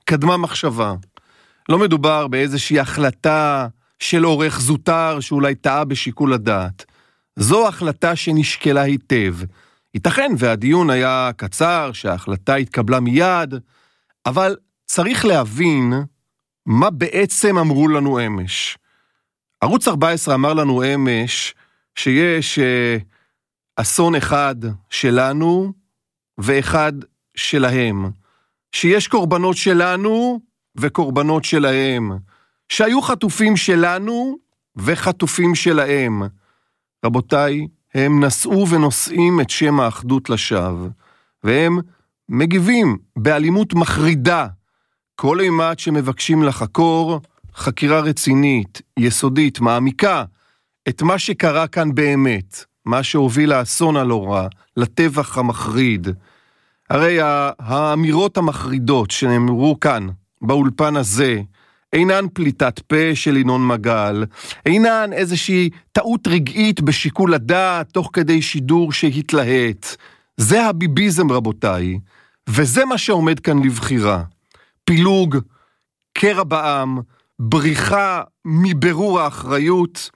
התקדמה מחשבה. לא מדובר באיזושהי החלטה של עורך זוטר שאולי טעה בשיקול הדעת. זו החלטה שנשקלה היטב. ייתכן והדיון היה קצר, שההחלטה התקבלה מיד, אבל צריך להבין מה בעצם אמרו לנו אמש. ערוץ 14 אמר לנו אמש שיש אסון אחד שלנו ואחד שלהם. שיש קורבנות שלנו וקורבנות שלהם. שהיו חטופים שלנו וחטופים שלהם. רבותיי, הם נשאו ונושאים את שם האחדות לשווא, והם מגיבים באלימות מחרידה כל אימת שמבקשים לחקור חקירה רצינית, יסודית, מעמיקה, את מה שקרה כאן באמת, מה שהוביל לאסון הנורא, לטבח המחריד. הרי האמירות המחרידות שנאמרו כאן, באולפן הזה, אינן פליטת פה של ינון מגל, אינן איזושהי טעות רגעית בשיקול הדעת תוך כדי שידור שהתלהט. זה הביביזם רבותיי, וזה מה שעומד כאן לבחירה. פילוג, קרע בעם, בריחה מבירור האחריות,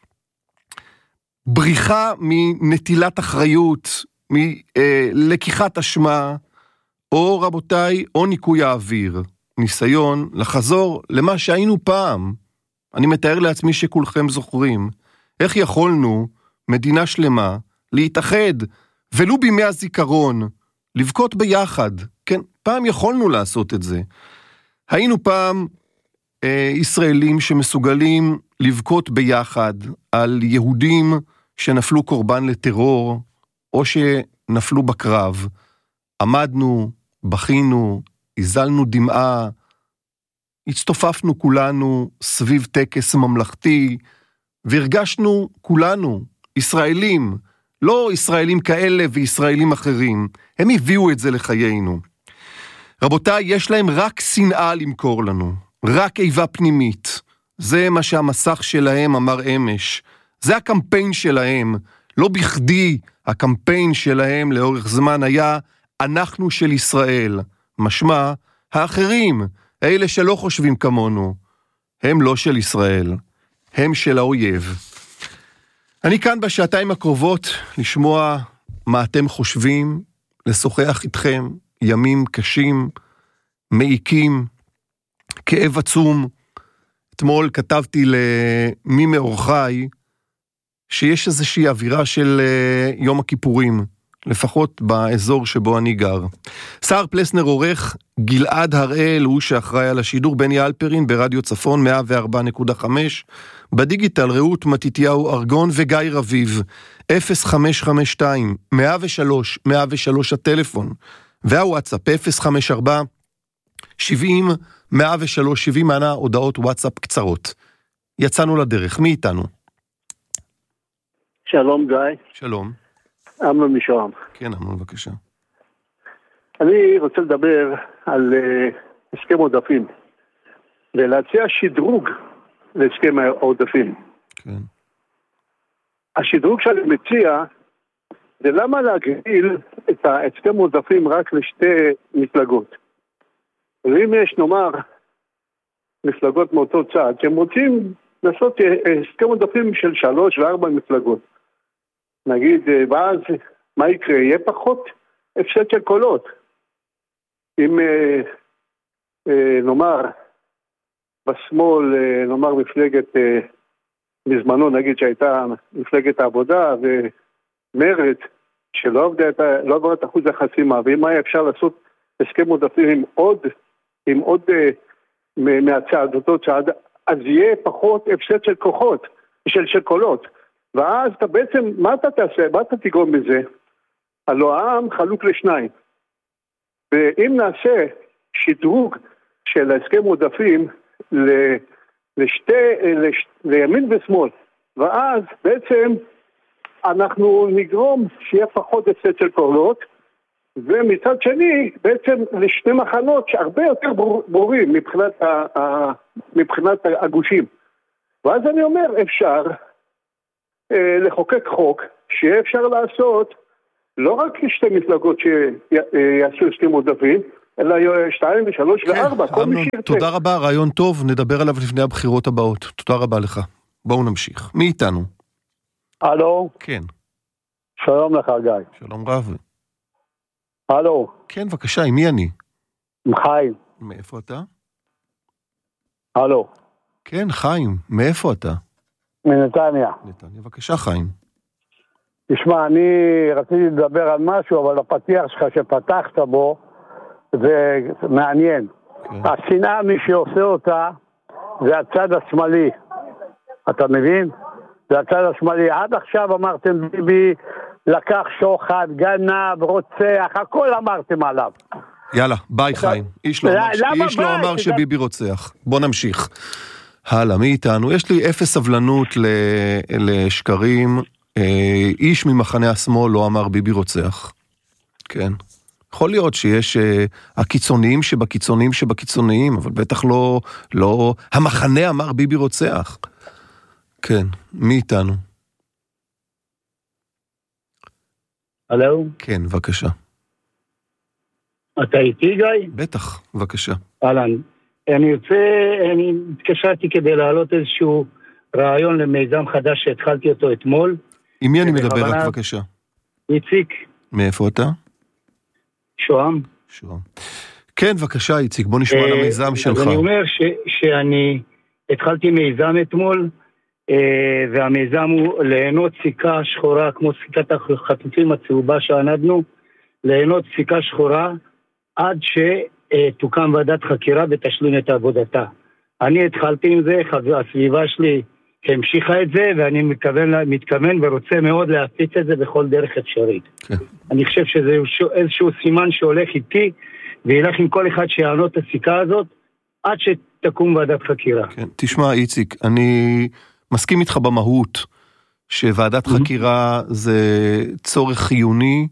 בריחה מנטילת אחריות, מלקיחת אשמה, או רבותיי, או ניקוי האוויר. ניסיון לחזור למה שהיינו פעם. אני מתאר לעצמי שכולכם זוכרים. איך יכולנו, מדינה שלמה, להתאחד, ולו בימי הזיכרון, לבכות ביחד. כן, פעם יכולנו לעשות את זה. היינו פעם ישראלים שמסוגלים לבכות ביחד על יהודים שנפלו קורבן לטרור, או שנפלו בקרב. עמדנו, בכינו, הזלנו דמעה, הצטופפנו כולנו סביב טקס ממלכתי, והרגשנו כולנו, ישראלים, לא ישראלים כאלה וישראלים אחרים, הם הביאו את זה לחיינו. רבותיי, יש להם רק שנאה למכור לנו, רק איבה פנימית. זה מה שהמסך שלהם אמר אמש, זה הקמפיין שלהם, לא בכדי הקמפיין שלהם לאורך זמן היה אנחנו של ישראל. משמע, האחרים, אלה שלא חושבים כמונו, הם לא של ישראל, הם של האויב. אני כאן בשעתיים הקרובות לשמוע מה אתם חושבים, לשוחח איתכם, ימים קשים, מעיקים, כאב עצום. אתמול כתבתי למי מאורחי, שיש איזושהי אווירה של יום הכיפורים, לפחות באזור שבו אני גר. שר פלסנר עורך, גלעד הראל הוא שאחראי על השידור, בני אלפרין ברדיו צפון 104.5, בדיגיטל רעות מתיתיהו ארגון וגיא רביב, 0552 103 103 הטלפון, והוואטסאפ 054 70 103 70 מענה הודעות וואטסאפ קצרות. יצאנו לדרך, מי איתנו? שלום גיא. שלום. אמנון משם. כן, אמנון, בבקשה. אני רוצה לדבר על הסכם עודפים, ולהציע שדרוג להסכם העודפים. כן. השדרוג שאני מציע, זה למה להגדיל את ההסכם עודפים רק לשתי מפלגות. ואם יש, נאמר, מפלגות מאותו צד, שהם רוצים לעשות הסכם עודפים של 3 ו4 מפלגות. נגיד, ואז מה יקרה? יהיה פחות הפסד של קולות. אם נאמר בשמאל, נאמר מפלגת בזמנו, נגיד שהייתה מפלגת העבודה ומרד, שלא עברה את אחוז החסימה, ואם היה אפשר לעשות הסכם עודפים עם עוד מהצד, אותו צד, אז יהיה פחות הפסד של כוחות, של קולות. ואז אתה בעצם, מה אתה תעשה? מה אתה תגרום מזה? הלא העם חלוק לשניים. ואם נעשה שדרוג של ההסכם עודפים לימין ושמאל, ואז בעצם אנחנו נגרום שיהיה פחות הפסד של קולות, ומצד שני בעצם לשני מחנות שהרבה יותר ברורים מבחינת הגושים. ואז אני אומר, אפשר לחוקק חוק שיהיה אפשר לעשות לא רק שתי מפלגות שיעשו הסכם עודפים, אלא 2 ו3 ו4, כל מי שירצה. תודה רבה, רעיון טוב, נדבר עליו לפני הבחירות הבאות. תודה רבה לך. בואו נמשיך. מי איתנו? הלו? כן. שלום לך, גיא. שלום רב. הלו? כן, בבקשה, עם מי אני? חיים. מאיפה אתה? הלו? כן, חיים, מאיפה אתה? מנתניה. נתניה, בבקשה, חיים. תשמע, אני רציתי לדבר על משהו, אבל הפתיח שלך שפתחת בו, זה מעניין. כן. השנאה, מי שעושה אותה, זה הצד השמאלי. אתה מבין? זה הצד השמאלי. עד עכשיו אמרתם ביבי לקח שוחד, גנב, רוצח, הכל אמרתם עליו. יאללה, ביי חיים. איש לא אמר שביבי רוצח. בוא נמשיך. הלאה, מי איתנו? יש לי אפס סבלנות לשקרים. איש ממחנה השמאל לא אמר ביבי רוצח. כן. יכול להיות שיש הקיצוניים שבקיצוניים שבקיצוניים, אבל בטח לא המחנה אמר ביבי רוצח. כן, מי איתנו? הלו? כן, בבקשה. אתה איתי, גיא? בטח, בבקשה. אהלן. אני התקשרתי כדי להעלות איזשהו רעיון למיזם חדש שהתחלתי אותו אתמול. עם מי אני מדבר רק, בבקשה? איציק. מאיפה אתה? שוהם. שוהם. כן, בבקשה, איציק, בוא נשמע על המיזם שלך. אז אני אומר שאני התחלתי מיזם אתמול, והמיזם הוא ליהנות סיכה שחורה, כמו סיכת החטופים הצהובה שענדנו, ליהנות סיכה שחורה עד שתוקם ועדת חקירה ותשלים את עבודתה. אני התחלתי עם זה, הסביבה שלי המשיכה את זה, ואני מתכוון ורוצה מאוד להפיץ את זה בכל דרך אפשרית. כן. אני חושב שזה איזשהו סימן שהולך איתי, וילך עם כל אחד שיענות את הסיכה הזאת, עד שתקום ועדת חקירה. כן. תשמע, איציק, אני מסכים איתך במהות, שוועדת חקירה זה צורך חיוני,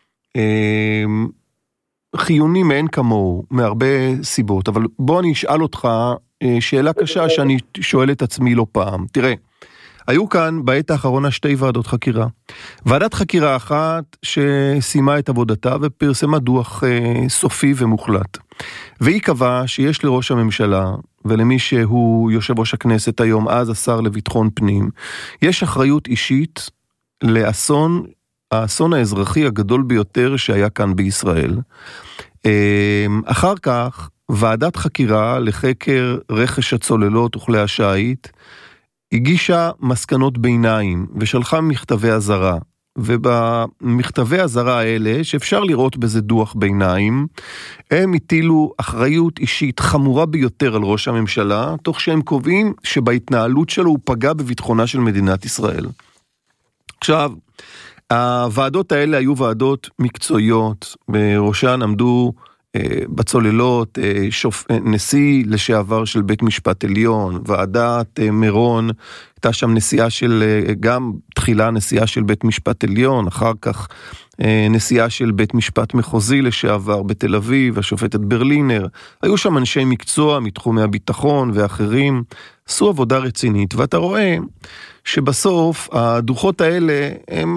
חיוני מאין כמוהו, מהרבה סיבות, אבל בוא אני אשאל אותך שאלה קשה שאני שואל את עצמי לא פעם. תראה, היו כאן בעת האחרונה 2 ועדות חקירה. ועדת חקירה אחת שסיימה את עבודתה ופרסמה דוח סופי ומוחלט. והיא קבעה שיש לראש הממשלה ולמי שהוא יושב ראש הכנסת היום, אז השר לביטחון פנים, יש אחריות אישית לאסון, האסון האזרחי הגדול ביותר שהיה כאן בישראל. אחר כך, ועדת חקירה לחקר רכש הצוללות וכלי השיט, הגישה מסקנות ביניים ושלחה מכתבי הזרה, ובמכתבי הזרה האלה, שאפשר לראות בזה דוח ביניים, הם הטילו אחריות אישית חמורה ביותר על ראש הממשלה, תוך שהם קובעים שבהתנהלות שלו הוא פגע בביטחונה של מדינת ישראל. עכשיו, הוועדות האלה היו ועדות מקצועיות, בראשן עמדו בצוללות נשיא לשעבר של בית משפט עליון, ועדת מירון, הייתה שם נשיאה של, גם תחילה נשיאה של בית משפט עליון, אחר כך נשיאה של בית משפט מחוזי לשעבר בתל אביב, השופטת ברלינר, היו שם אנשי מקצוע מתחומי הביטחון ואחרים, עשו עבודה רצינית, ואתה רואה שבסוף הדוחות האלה הם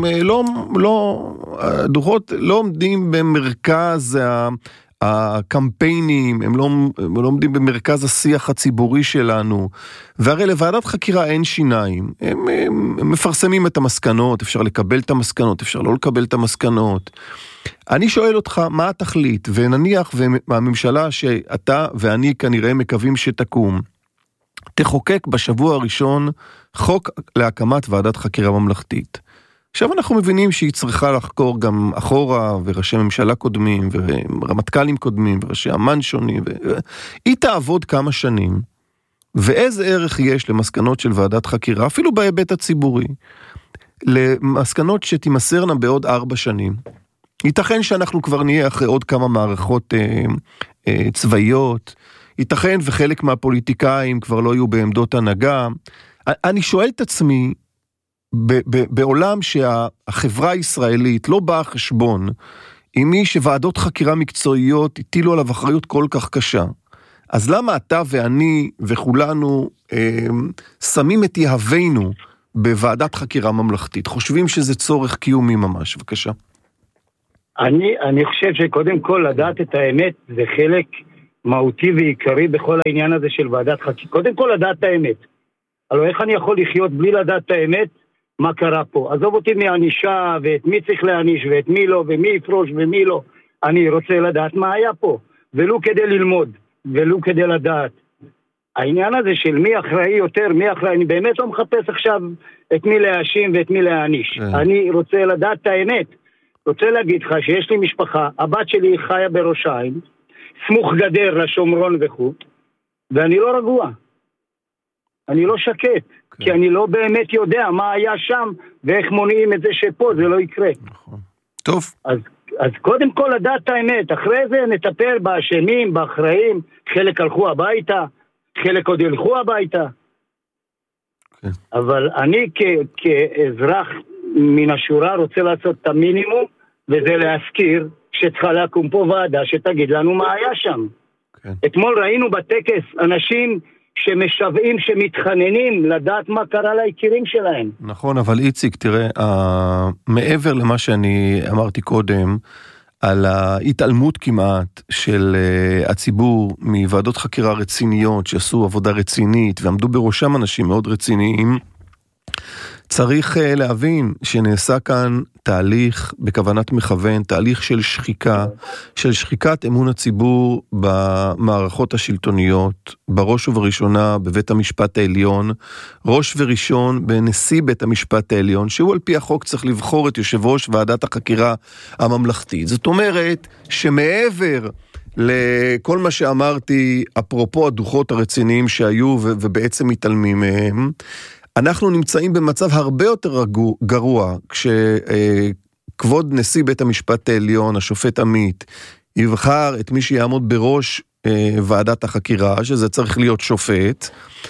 הדוחות לא עומדים במרכז הקמפיינים, הם לא עומדים במרכז השיח הציבורי שלנו, והרי לוועדת חקירה אין שיניים, הם מפרסמים את המסקנות, אפשר לקבל את המסקנות, אפשר לא לקבל את המסקנות. אני שואל אותך, מה התכלית? ונניח והממשלה שאתה ואני כנראה מקווים שתקום, תחוקק בשבוע הראשון חוק להקמת ועדת חקירה ממלכתית. עכשיו אנחנו מבינים שהיא צריכה לחקור גם אחורה, וראשי ממשלה קודמים, ורמטכ"לים קודמים, וראשי אמן שונים, היא תעבוד כמה שנים, ואיזה ערך יש למסקנות של ועדת חקירה, אפילו בהיבט הציבורי, למסקנות שתימסרנה בעוד 4 שנים. ייתכן שאנחנו כבר נהיה אחרי עוד כמה מערכות צבאיות, ייתכן וחלק מהפוליטיקאים כבר לא יהיו בעמדות הנהגה. אני שואל את עצמי, בעולם שהחברה הישראלית לא באה חשבון עם מי שוועדות חקירה מקצועיות הטילו עליו אחריות כל כך קשה, אז למה אתה ואני וכולנו שמים את יהבנו בוועדת חקירה ממלכתית? חושבים שזה צורך קיומי ממש. בבקשה. אני חושב שקודם כל לדעת את האמת זה חלק מהותי ועיקרי בכל העניין הזה של ועדת חקירה. קודם כל לדעת את האמת. הלוא איך אני יכול לחיות בלי לדעת את האמת? מה קרה פה? עזוב אותי מהענישה ואת מי צריך להעניש ואת מי לא ומי יפרוש ומי לא. אני רוצה לדעת מה היה פה, ולו כדי ללמוד, ולו כדי לדעת. העניין הזה של מי אחראי יותר, מי אחראי, אני באמת לא מחפש עכשיו את מי להאשים ואת מי להעניש. אני רוצה לדעת את האמת. רוצה להגיד לך שיש לי משפחה, הבת שלי חיה בראש העין, סמוך גדר לשומרון וכו', ואני לא רגוע. אני לא שקט, כי אני לא באמת יודע מה היה שם, ואיך מונעים את זה שפה, זה לא יקרה. נכון. טוב. אז קודם כל לדעת את האמת, אחרי זה נטפל באשמים, באחראים, חלק הלכו הביתה, חלק עוד ילכו הביתה. כן. אבל אני כאזרח מן השורה רוצה לעשות את המינימום, וזה להזכיר שצריכה לקום פה ועדה שתגיד לנו מה היה שם. כן. אתמול ראינו בטקס אנשים שמשוועים, שמתחננים לדעת מה קרה ליקירים שלהם. נכון, אבל איציק, תראה, מעבר למה שאני אמרתי קודם, על ההתעלמות כמעט של הציבור מוועדות חקירה רציניות שעשו עבודה רצינית ועמדו בראשם אנשים מאוד רציניים, צריך להבין שנעשה כאן תהליך בכוונת מכוון, תהליך של שחיקה, של שחיקת אמון הציבור במערכות השלטוניות, בראש ובראשונה בבית המשפט העליון, ראש וראשון בנשיא בית המשפט העליון, שהוא על פי החוק צריך לבחור את יושב ראש ועדת החקירה הממלכתית. זאת אומרת שמעבר לכל מה שאמרתי, אפרופו הדוחות הרציניים שהיו ובעצם מתעלמים מהם, אנחנו נמצאים במצב הרבה יותר גרוע, כשכבוד נשיא בית המשפט העליון, השופט עמית, יבחר את מי שיעמוד בראש ועדת החקירה, שזה צריך להיות שופט,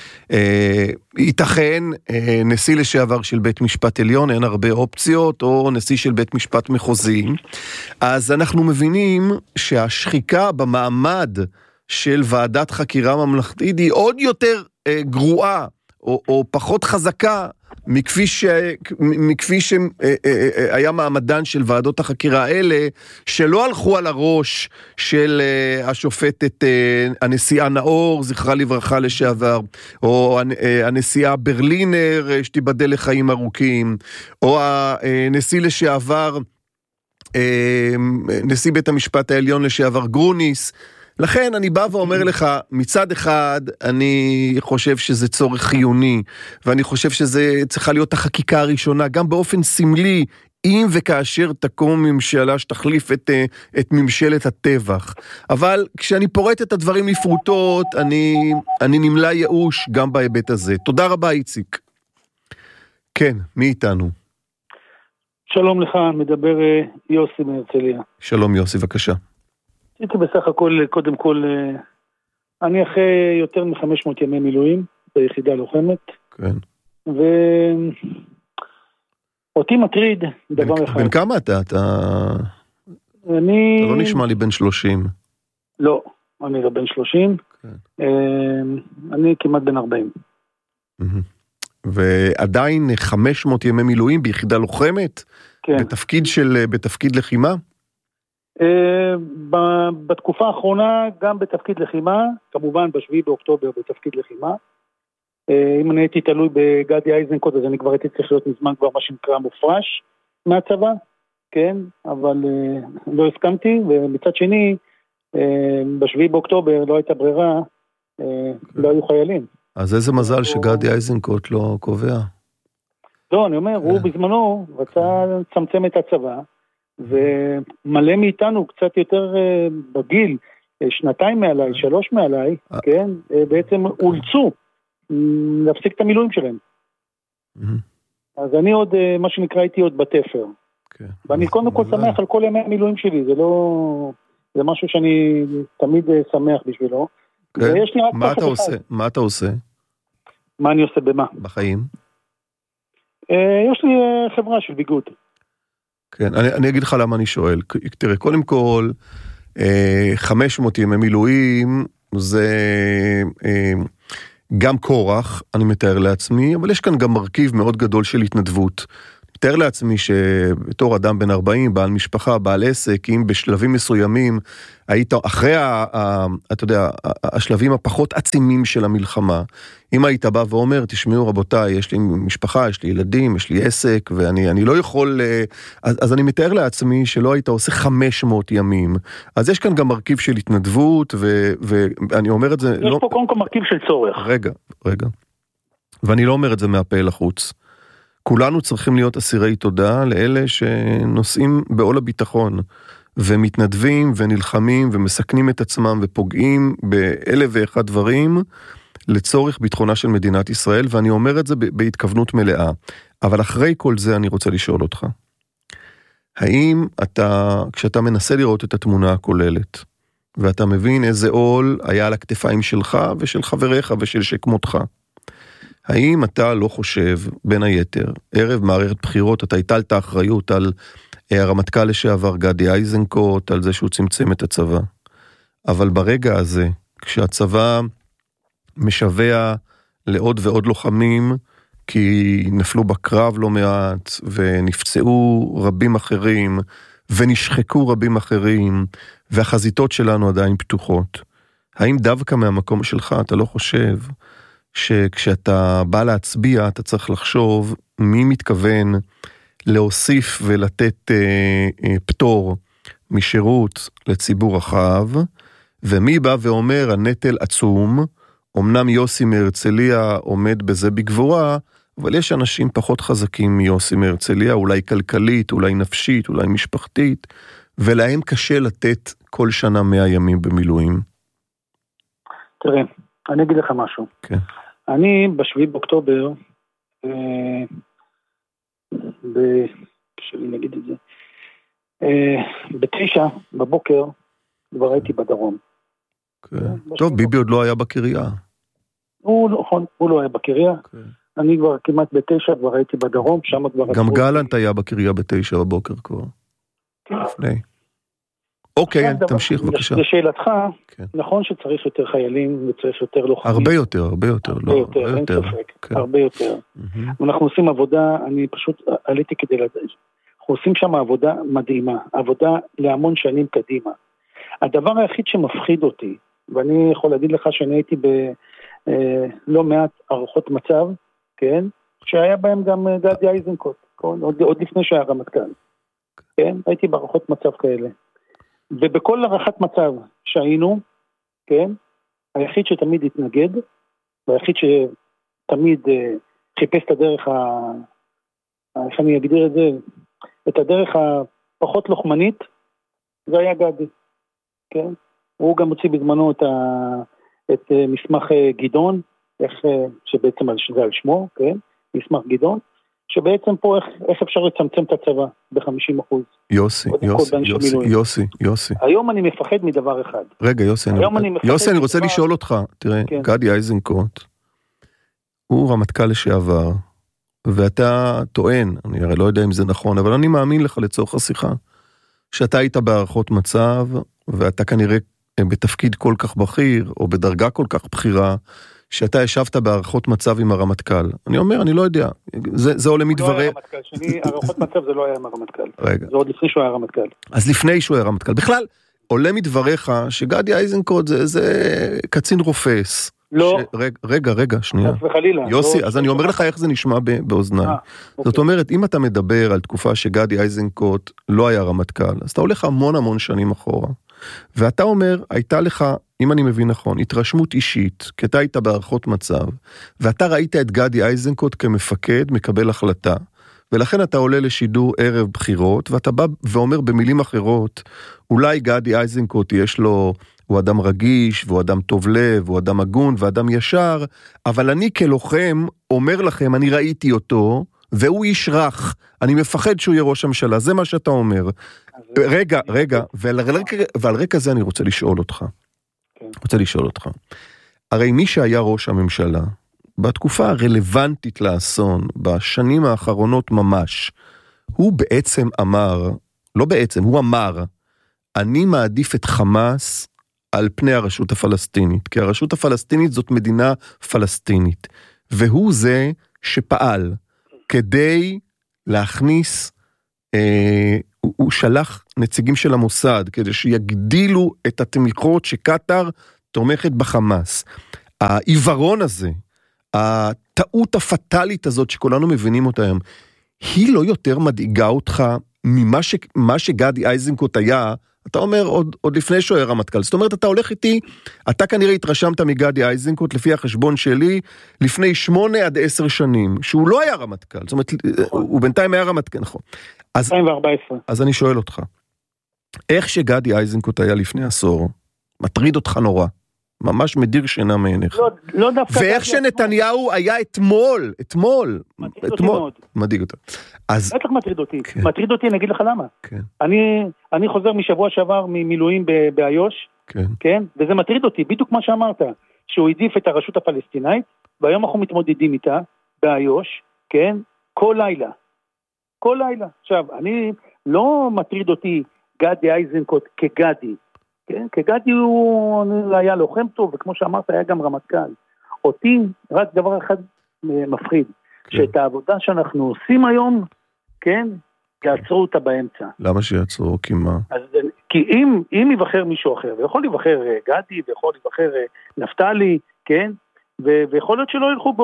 ייתכן נשיא לשעבר של בית משפט עליון, אין הרבה אופציות, או נשיא של בית משפט מחוזי, אז אנחנו מבינים שהשחיקה במעמד של ועדת חקירה ממלכתית היא עוד יותר גרועה, או פחות חזקה מכפי שהיה מעמדן של ועדות החקירה האלה, שלא הלכו על הראש של השופטת הנשיאה נאור, זכרה לברכה לשעבר, או הנשיאה ברלינר, שתיבדל לחיים ארוכים, או הנשיא לשעבר, נשיא בית המשפט העליון לשעבר גרוניס. לכן אני בא ואומר לך, מצד אחד אני חושב שזה צורך חיוני, ואני חושב שזה צריכה להיות החקיקה הראשונה, גם באופן סמלי, אם וכאשר תקום ממשלה שתחליף את ממשלת הטבח. אבל כשאני פורט את הדברים לפרוטות, אני נמלא ייאוש גם בהיבט הזה. תודה רבה איציק. כן, מי איתנו? שלום לך, מדבר יוסי מהרצליה. שלום יוסי, בבקשה. הייתי בסך הכל, קודם כל, אני אחרי יותר מ-500 ימי מילואים, ביחידה לוחמת. כן. ואותי מטריד דבר אחד. בן כמה אתה? אתה לא נשמע לי בן 30. לא, אני לא בן 30. כן. אני כמעט בן 40. ועדיין 500 ימי מילואים ביחידה לוחמת? כן. בתפקיד לחימה? בתקופה האחרונה גם בתפקיד לחימה, כמובן ב7 באוקטובר בתפקיד לחימה. אם אני הייתי תלוי בגדי איזנקוט, אז אני כבר הייתי צריך להיות מזמן כבר מה שנקרא מופרש מהצבא, כן, אבל לא הסכמתי, ומצד שני ב7 באוקטובר לא הייתה ברירה, לא היו חיילים. אז איזה מזל שגדי איזנקוט לא קובע. לא, אני אומר, הוא בזמנו רצה לצמצם את הצבא, ומלא מאיתנו קצת יותר בגיל, 2 מעליי, 3 מעליי, כן, בעצם אולצו להפסיק את המילואים שלהם. אז אני עוד, מה שנקרא, הייתי עוד בתפר. ואני קודם כל שמח על כל ימי המילואים שלי, זה לא, זה משהו שאני תמיד שמח בשבילו. מה אתה עושה? מה אתה עושה? מה אני עושה במה? בחיים? יש לי חברה של ביגוד. כן, אני אגיד לך למה אני שואל. תראה, קודם כל, 500 ימי מילואים, זה גם כורח, אני מתאר לעצמי, אבל יש כאן גם מרכיב מאוד גדול של התנדבות. תאר לעצמי שבתור אדם בן 40, בעל משפחה, בעל עסק, אם בשלבים מסוימים, היית אחרי, אתה יודע, השלבים הפחות עצימים של המלחמה, אם היית בא ואומר, תשמעו רבותיי, יש לי משפחה, יש לי ילדים, יש לי עסק, ואני לא יכול, אז אני מתאר לעצמי שלא היית עושה 500 ימים. אז יש כאן גם מרכיב של התנדבות, ואני אומר את זה... יש פה קודם כל מרכיב של צורך. רגע. ואני לא אומר את זה מהפה לחוץ. כולנו צריכים להיות אסירי תודה לאלה שנושאים בעול הביטחון, ומתנדבים ונלחמים ומסכנים את עצמם ופוגעים באלף ואחד דברים לצורך ביטחונה של מדינת ישראל, ואני אומר את זה בהתכוונות מלאה. אבל אחרי כל זה אני רוצה לשאול אותך, האם אתה, כשאתה מנסה לראות את התמונה הכוללת, ואתה מבין איזה עול היה על הכתפיים שלך ושל חבריך ושל שכמותך, האם אתה לא חושב, בין היתר, ערב מערכת בחירות, אתה הטלת אחריות על הרמטכ"ל לשעבר גדי איזנקוט, על זה שהוא צמצם את הצבא. אבל ברגע הזה, כשהצבא משווה לעוד ועוד לוחמים, כי נפלו בקרב לא מעט, ונפצעו רבים אחרים, ונשחקו רבים אחרים, והחזיתות שלנו עדיין פתוחות. האם דווקא מהמקום שלך אתה לא חושב שכשאתה בא להצביע, אתה צריך לחשוב מי מתכוון להוסיף ולתת פטור משירות לציבור רחב, ומי בא ואומר הנטל עצום, אמנם יוסי מהרצליה עומד בזה בגבורה, אבל יש אנשים פחות חזקים מיוסי מהרצליה, אולי כלכלית, אולי נפשית, אולי משפחתית, ולהם קשה לתת כל שנה 100 ימים במילואים. תראה, אני אגיד לך משהו. כן. אני ב7 באוקטובר, בשביל נגיד את זה, ב9 בבוקר כבר הייתי בדרום. טוב, ביבי עוד לא היה בקריה. הוא לא היה בקריה. אני כבר כמעט ב9 כבר הייתי בדרום, שם כבר... גם גלנט היה בקריה ב9 בבוקר כבר. לפני. אוקיי, תמשיך בבקשה. לשאלתך, נכון שצריך יותר חיילים וצריך יותר לוחמים. הרבה יותר. אין ספק, הרבה יותר. אנחנו עושים עבודה, אני פשוט עליתי כדי לדעת. אנחנו עושים שם עבודה מדהימה, עבודה להמון שנים קדימה. הדבר היחיד שמפחיד אותי, ואני יכול להגיד לך שאני הייתי בלא מעט ערכות מצב, כן? שהיה בהם גם גדי איזנקוט, עוד לפני שהיה רמטכ"ל. כן? הייתי בערכות מצב כאלה. ובכל ערכת מצב שהיינו, כן? היחיד שתמיד התנגד, והיחיד שתמיד חיפש את הדרך, איך אני אגדיר את זה, את הדרך הפחות לוחמנית, זה היה גדי. כן? הוא גם הוציא בזמנו את מסמך גדעון, שבעצם זה על שמו, כן? מסמך גדעון, שבעצם פה איך אפשר לצמצם את הצבא ב-50%. יוסי. היום אני מפחד מדבר אחד. רגע, יוסי, אני רוצה לשאול אותך, תראה, גדי איזנקוט, הוא רמטכ"ל לשעבר, ואתה טוען, אני הרי לא יודע אם זה נכון, אבל אני מאמין לך לצורך השיחה, שאתה היית בערכות מצב, ואתה כנראה בתפקיד כל כך בכיר, או בדרגה כל כך בכירה, שאתה ישבת בערכות מצב עם הרמטכ"ל. אני אומר, אני לא יודע. זה עולה מדברי... לא היה רמטכ"ל, ערכות מצב זה לא היה עם הרמטכ"ל. רגע. זה עוד לפני שהוא היה רמטכ"ל. אז לפני שהוא היה רמטכ"ל. בכלל, עולה מדבריך שגדי איזנקוט זה קצין רופס. לא. רגע, שנייה. יוסי, אז אני אומר לך איך זה נשמע באוזניי. זאת אומרת, אם אתה מדבר על תקופה שגדי איזנקוט לא היה רמטכ"ל, אז אתה הולך המון שנים אחורה. ואתה אומר, הייתה לך, אם אני מבין נכון, התרשמות אישית, כי אתה היית בערכות מצב, ואתה ראית את גדי איזנקוט כמפקד, מקבל החלטה, ולכן אתה עולה לשידור ערב בחירות, ואתה בא ואומר במילים אחרות, אולי גדי איזנקוט יש לו, הוא אדם רגיש, והוא אדם טוב לב, והוא אדם הגון, ואדם ישר, אבל אני כלוחם אומר לכם, אני ראיתי אותו, והוא איש רך, אני מפחד שהוא יהיה ראש הממשלה, זה מה שאתה אומר. רגע, ועל רקע זה אני רוצה לשאול אותך. הרי מי שהיה ראש הממשלה, בתקופה הרלוונטית לאסון, בשנים האחרונות ממש, הוא בעצם אמר, הוא אמר, אני מעדיף את חמאס על פני הרשות הפלסטינית, כי הרשות הפלסטינית זאת מדינה פלסטינית, והוא זה שפעל כדי להכניס, הוא שלח נציגים של המוסד, כדי שיגדילו את התמיכות שקטר תומכת בחמאס. העיוורון הזה, הטעות הפטלית הזאת שכולנו מבינים אותה היום, היא לא יותר מדאיגה אותך ממה שגדי איזנקוט היה, אתה אומר עוד לפני שהוא היה רמטכ"ל, זאת אומרת אתה הולך איתי, אתה כנראה התרשמת מגדי איזנקוט לפי החשבון שלי, לפני 8 עד 10 שנים, שהוא לא היה רמטכ"ל, זאת אומרת, הוא בינתיים היה רמטכ"ל, נכון. 2014. אז אני שואל אותך, איך שגדי איזנקוט היה לפני עשור, מטריד אותך נורא, ממש מדיר שינה מעיניך. לא דווקא. ואיך שנתניהו היה אתמול. מטריד אותי מאוד. מדאיג אותה. בטח מטריד אותי. מטריד אותי, אני אגיד לך למה. כן. אני חוזר משבוע שעבר ממילואים באיו"ש, כן? וזה מטריד אותי, בדיוק מה שאמרת, שהוא העדיף את הרשות הפלסטינאית, והיום אנחנו מתמודדים איתה באיו"ש, כן? כל לילה. עכשיו, אני לא מטריד אותי גדי איזנקוט כגדי, כן? כגדי הוא היה לוחם טוב, וכמו שאמרת, היה גם רמטכ"ל. אותי, רק דבר אחד מפחיד, שאת העבודה שאנחנו עושים היום, כן? יעצרו אותה באמצע. למה שיעצרו? כי מה? כי אם יבחר מישהו אחר, ויכול לבחר גדי, ויכול לבחר נפתלי, כן? ויכול להיות שלא ילכו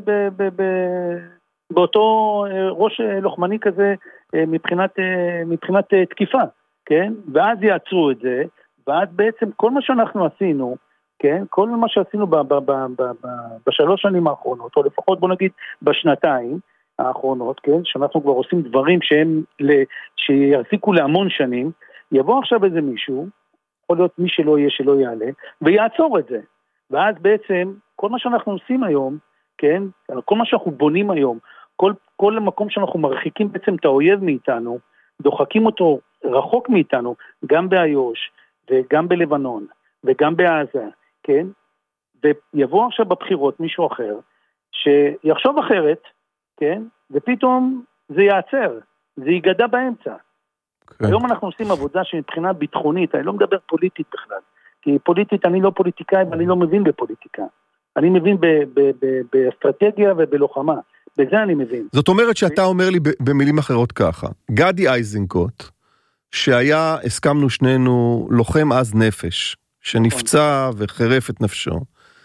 באותו ראש לוחמני כזה, מבחינת תקיפה, כן? ואז יעצרו את זה, ואז בעצם כל מה שאנחנו עשינו, כן? כל מה שעשינו בשלוש שנים האחרונות, או לפחות בוא נגיד בשנתיים האחרונות, כן? שאנחנו כבר עושים דברים שיחזיקו להמון שנים, יבוא עכשיו איזה מישהו, יכול להיות מי שלא יהיה שלא יעלה, ויעצור את זה. ואז בעצם כל מה שאנחנו עושים היום, כן? כל מה שאנחנו בונים היום, כל מקום שאנחנו מרחיקים בעצם את האויב מאיתנו, דוחקים אותו רחוק מאיתנו, גם באיו"ש, וגם בלבנון, וגם בעזה, כן? ויבוא עכשיו בבחירות מישהו אחר, שיחשוב אחרת, כן? ופתאום זה יעצר, זה ייגדע באמצע. כן. היום אנחנו עושים עבודה שמבחינה ביטחונית, אני לא מדבר פוליטית בכלל, כי פוליטית אני לא פוליטיקאי, ואני לא מבין בפוליטיקה. אני מבין באסטרטגיה ובלוחמה. בזה אני מבין. זאת אומרת שאתה אומר לי במילים אחרות ככה, גדי איזנקוט, שהיה, הסכמנו שנינו, לוחם אז נפש, שנפצע וחרף את נפשו,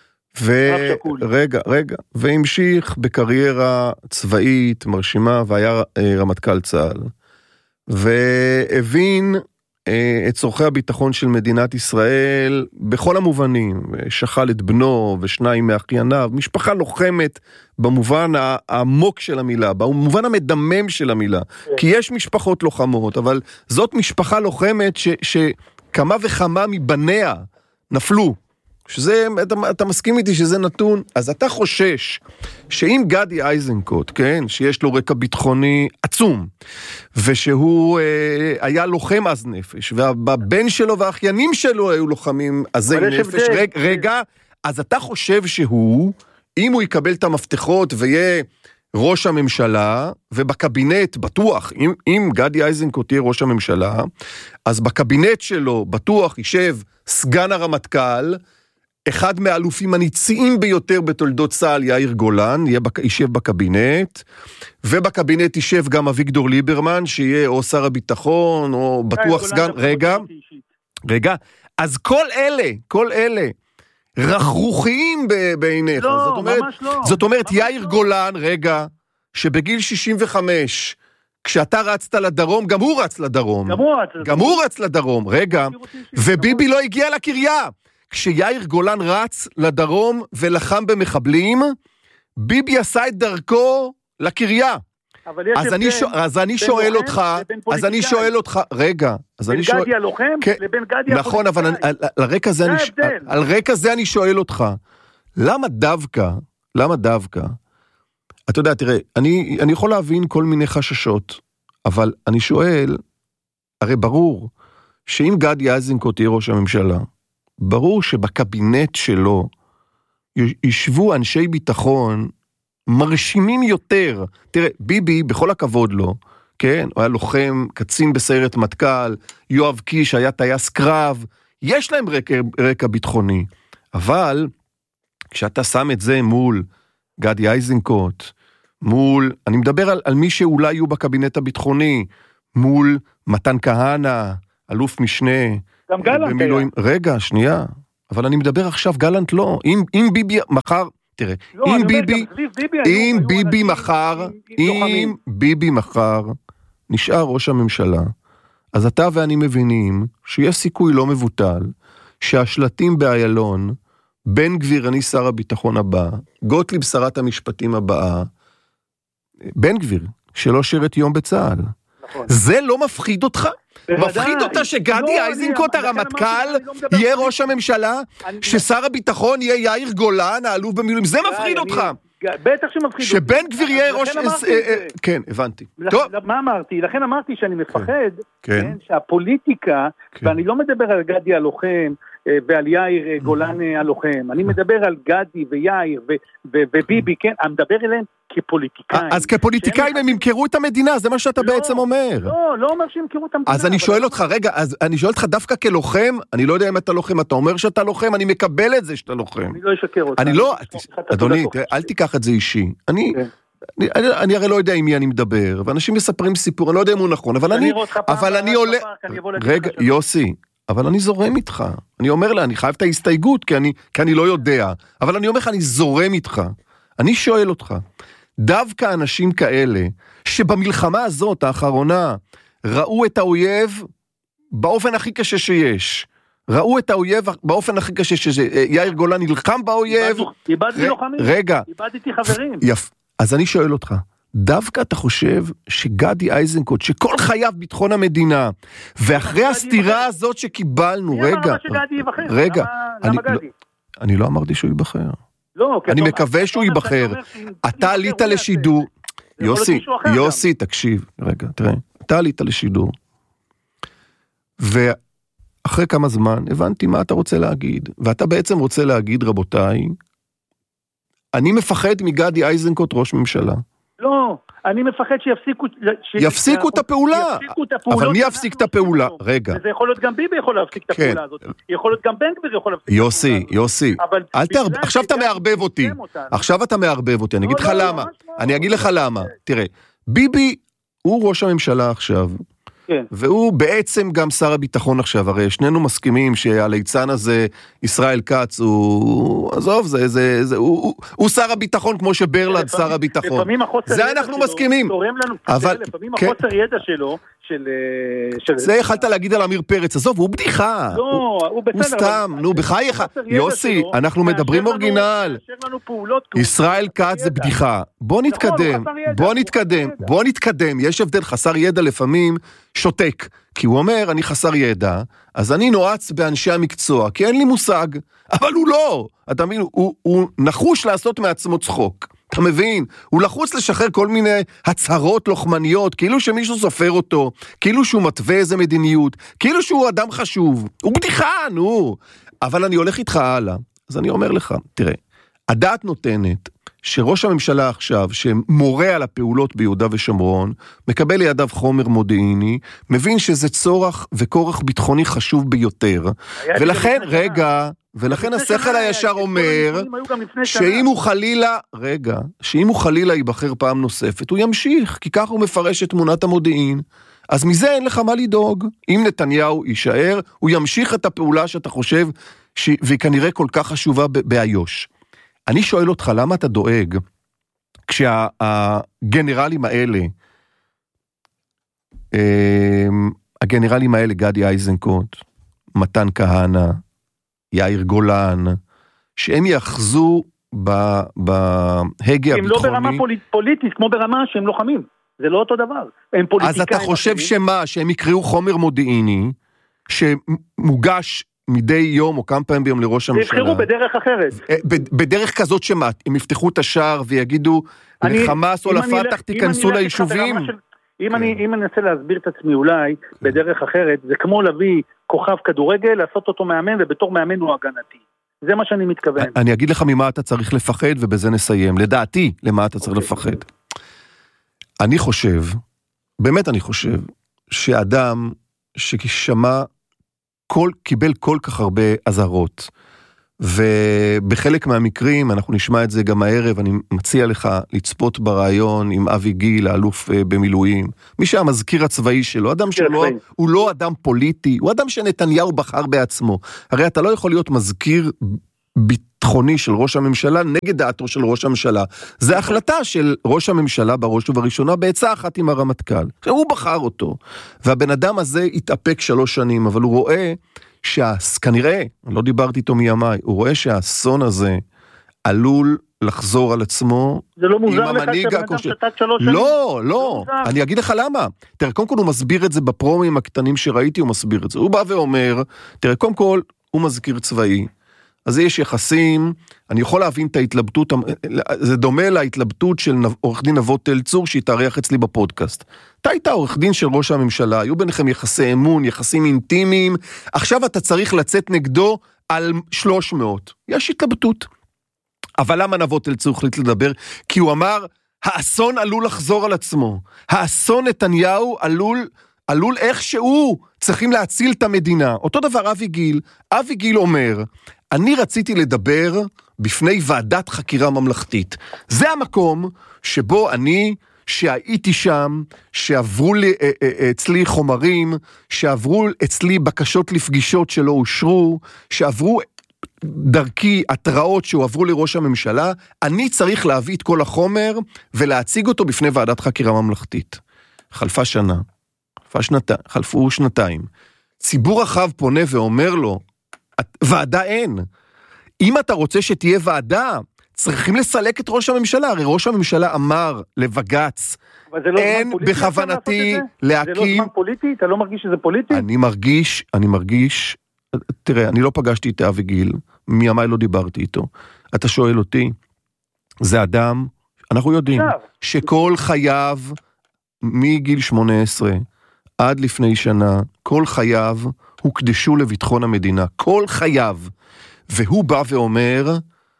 והמשיך בקריירה צבאית מרשימה, והיה רמטכ"ל צה"ל, והבין את צורכי הביטחון של מדינת ישראל בכל המובנים, שחל את בנו ושניים מאחייניו, משפחה לוחמת במובן העמוק של המילה, במובן המדמם של המילה, כי יש משפחות לוחמות, אבל זאת משפחה לוחמת שכמה וכמה מבניה נפלו, שזה, אתה מסכים איתי שזה נתון, אז אתה חושש שאם גדי איזנקוט, כן, שיש לו רקע ביטחוני עצום, ושהוא היה לוחם אז נפש, והבן שלו והאחיינים שלו היו לוחמים עזי נפש, רגע, אז אתה חושב שהוא, אם הוא יקבל את המפתחות ויהיה ראש הממשלה, ובקבינט בטוח, אם גדי איזנקוט יהיה ראש הממשלה, אז בקבינט שלו בטוח יישב סגן הרמטכ"ל, אחד מהאלופים הניציים ביותר בתולדות צה"ל, יאיר גולן, יישב בקבינט, ובקבינט יישב גם אביגדור ליברמן, שיהיה או שר הביטחון, או בטוח סגן, רגע, אז כל אלה, רכרוכיים בעיניך, זאת אומרת, יאיר גולן, רגע, שבגיל 65, כשאתה רצת לדרום, גם הוא רץ לדרום, רגע, וביבי לא הגיע לקריה, כשיאיר גולן רץ לדרום ולחם במחבלים, ביבי עשה את דרכו לקריה. אז אני שואל אותך, רגע, בין גדי הלוחם לבין גדי הפוליטיקאי. נכון, אבל על רקע זה אני שואל אותך, למה דווקא, אתה יודע, תראה, אני יכול להבין כל מיני חששות, אבל אני שואל, הרי ברור, שאם גדי איזנקוט תהיה ראש הממשלה, ברור שבקבינט שלו ישבו אנשי ביטחון מרשימים יותר. תראה, ביבי, בכל הכבוד לו, כן, הוא היה לוחם, קצין בסיירת מטכ"ל, יואב קיש היה טייס קרב, יש להם רקע ביטחוני, אבל כשאתה שם את זה מול גדי איזנקוט, אני מדבר על מי שאולי יהיו בקבינט הביטחוני, מול מתן כהנא, אלוף משנה. גם גלנט היה. רגע, שנייה. אבל אני מדבר עכשיו, גלנט לא. אם ביבי מחר, תראה, אם ביבי מחר נשאר ראש הממשלה, אז אתה ואני מבינים שיש סיכוי לא מבוטל, שהשלטים באיילון, בן גביר אני שר הביטחון הבא, גוטליב שרת המשפטים הבאה, בן גביר, שלא שירת יום בצה"ל. נכון. זה לא מפחיד אותך? מפחיד אותה שגדי איזנקוט הרמטכ"ל יהיה ראש הממשלה, ששר הביטחון יהיה יאיר גולן, האלוף במילואים, זה מפחיד אותך. בטח שמפחיד אותי. שבן גביר יהיה ראש... כן, הבנתי. מה אמרתי? לכן אמרתי שאני מפחד שהפוליטיקה, ואני לא מדבר על גדי הלוחם, ועל יאיר גולן הלוחם, אני מדבר על גדי ויאיר וביבי, כן, אני מדבר אליהם כפוליטיקאים. אז כפוליטיקאים הם ימכרו את המדינה, זה מה שאתה בעצם אומר. לא אומר שימכרו את המדינה. אז אני שואל אותך, רגע, אני שואל אותך דופקא כלוחם, אני לא יודע אם אתה לוחם, אתה אומר שאתה לוחם, אני מקבל את זה שאתה לוחם. אני לא אשקר אותך. אני לא, אדוני, אל תיקח את זה אישי. אני הרי לא יודע עם מי אני מדבר, ואנשים מספרים סיפור, אני לא יודע אם הוא נכון, אבל אני עולה... רגע, יוסי, אבל אני זורם איתך. אני אומר לה, אני חייב את ההסתייגות, כי אני לא יודע. אבל אני אומר לך, אני זורם איתך. אני שואל אותך, דווקא אנשים כאלה, שבמלחמה הזאת, האחרונה, ראו את האויב באופן הכי קשה שיש. ראו את האויב באופן הכי קשה שיש. יאיר גולן נלחם באויב. איבדתי לוחמים. רגע. איבדתי חברים. יפה. אז אני שואל אותך, דווקא אתה חושב שגדי איזנקוט, שכל חייו ביטחון המדינה, ואחרי הסתירה הזאת שקיבלנו, רגע, אני לא אמרתי שהוא ייבחר. אני מקווה שהוא ייבחר. אתה עלית לשידור, יוסי, תקשיב, רגע, תראה, אתה עלית לשידור, ואחרי כמה זמן הבנתי מה אתה רוצה להגיד, ואתה בעצם רוצה להגיד, רבותיי, אני מפחד מגדי איזנקוט ראש ממשלה. לא, אני מפחד יפסיקו את הפעולה. אבל מי יפסיק את הפעולה? רגע. וזה יכול להיות גם ביבי יכול להפסיק את הפעולה הזאת. יכול להיות גם בן גביר יכול להפסיק את הפעולה הזאת. יוסי, עכשיו אתה מערבב אותי. אני אגיד לך למה. אני אגיד לך למה. תראה, ביבי הוא ראש הממשלה עכשיו. והוא בעצם גם שר הביטחון עכשיו, הרי שנינו מסכימים שהליצן הזה, ישראל כץ, עזוב, הוא שר הביטחון כמו שברלד שר הביטחון. זה אנחנו מסכימים. לפעמים החוסר ידע שלו, זה יכלת להגיד על אמיר פרץ, עזוב, הוא בדיחה. לא, הוא בסדר. הוא סתם, בחייך. יוסי, אנחנו מדברים אורגינל. ישראל כץ זה בדיחה. בוא נתקדם. יש הבדל, חסר ידע לפעמים שותק. כי הוא אומר, אני חסר ידע, אז אני נועץ באנשי המקצוע, כי אין לי מושג. אבל הוא לא. אתה מבין, הוא נחוש לעשות מעצמו צחוק. אתה מבין? הוא לחוץ לשחרר כל מיני הצהרות לוחמניות, כאילו שמישהו סופר אותו, כאילו שהוא מתווה איזה מדיניות, כאילו שהוא אדם חשוב. הוא בדיחה, נו. אבל אני הולך איתך הלאה. אז אני אומר לך, תראה, הדעת נותנת שראש הממשלה עכשיו, שמורה על הפעולות ביהודה ושומרון, מקבל לידיו חומר מודיעיני, מבין שזה צורך וכורח ביטחוני חשוב ביותר. ולכן השכל הישר אומר, שאם הוא חלילה ייבחר פעם נוספת, הוא ימשיך, כי ככה הוא מפרש את תמונת המודיעין. אז מזה אין לך מה לדאוג. אם נתניהו יישאר, הוא ימשיך את הפעולה שאתה חושב, והיא כנראה כל כך חשובה באיו"ש. אני שואל אותך, למה אתה דואג, כשהגנרלים האלה, גדי איזנקוט, מתן כהנא, יאיר גולן, שהם יאחזו בהגה הביטחוני. הם לא ברמה פוליטית, כמו ברמה שהם לוחמים. זה לא אותו דבר. הם פוליטיקאים. אז אתה חושב שהם יקראו חומר מודיעיני, שמוגש מדי יום או כמה פעמים ביום לראש הממשלה. יבחרו בדרך אחרת. בדרך כזאת שמה, הם יפתחו את השער ויגידו לחמאס או לפתח תיכנסו ליישובים. אם אני אנסה להסביר את עצמי אולי בדרך אחרת, זה כמו להביא כוכב כדורגל, לעשות אותו מאמן, ובתור מאמן הוא הגנתי. זה מה שאני מתכוון. אני אגיד לך ממה אתה צריך לפחד, ובזה נסיים. לדעתי, למה אתה צריך לפחד. אני חושב, באמת אני חושב, שאדם ששמע קיבל כל כך הרבה עזרות, ובחלק מהמקרים, אנחנו נשמע את זה גם הערב, אני מציע לך לצפות ברעיון עם אבי גיל, האלוף במילואים, מי שהמזכיר הצבאי שלו, אדם שלו, הוא לא אדם פוליטי, הוא אדם שנתניהו בחר בעצמו. הרי אתה לא יכול להיות מזכיר ביטחוני של ראש הממשלה נגד דעתו של ראש הממשלה. זה החלטה של ראש הממשלה בראש ובראשונה בעצה אחת עם הרמטכ"ל. הוא בחר אותו, והבן אדם הזה התאפק 3 שנים, אבל הוא רואה כנראה, לא דיברתי איתו מימיי, הוא רואה שהאסון הזה עלול לחזור על עצמו. זה לא מוזר לך שבן אדם שתת 3 שנים? לא, אני אגיד לך למה. תראה, קודם כל הוא מסביר את זה בפרומים הקטנים שראיתי, הוא מסביר את זה. הוא בא ואומר, תראה, קודם כל הוא מזכיר צבאי, אז יש יחסים, אני יכול להבין את ההתלבטות, זה דומה להתלבטות של עורך דין נבות תל צור, שהתארח אצלי בפודקאסט. אתה היית עורך דין של ראש הממשלה, היו ביניכם יחסי אמון, יחסים אינטימיים, עכשיו אתה צריך לצאת נגדו על 300. יש התלבטות. אבל למה נבות תל צור החליט לדבר? כי הוא אמר, האסון עלול לחזור על עצמו. האסון נתניהו עלול איכשהו, צריכים להציל את המדינה. אותו דבר אבי גיל אומר, אני רציתי לדבר בפני ועדת חקירה ממלכתית. זה המקום שבו אני, שהייתי שם, שעברו אצלי חומרים, שעברו אצלי בקשות לפגישות שלא אושרו, שעברו דרכי התראות שהועברו לראש הממשלה, אני צריך להביא את כל החומר ולהציג אותו בפני ועדת חקירה ממלכתית. חלפה שנה, חלפו 2. ציבור רחב פונה ואומר לו, ועדה אין. אם אתה רוצה שתהיה ועדה, צריכים לסלק את ראש הממשלה. הרי ראש הממשלה אמר לבגץ, אין בכוונתי להקים... זה לא זמן פוליטי? אתה לא מרגיש שזה פוליטי? אני מרגיש, תראה, אני לא פגשתי את אבי גיל, מימיי לא דיברתי איתו. אתה שואל אותי, זה אדם, אנחנו יודעים, שכל חייו, מגיל 18, עד לפני שנה, כל חייו הוקדשו לביטחון המדינה, כל חייו, והוא בא ואומר,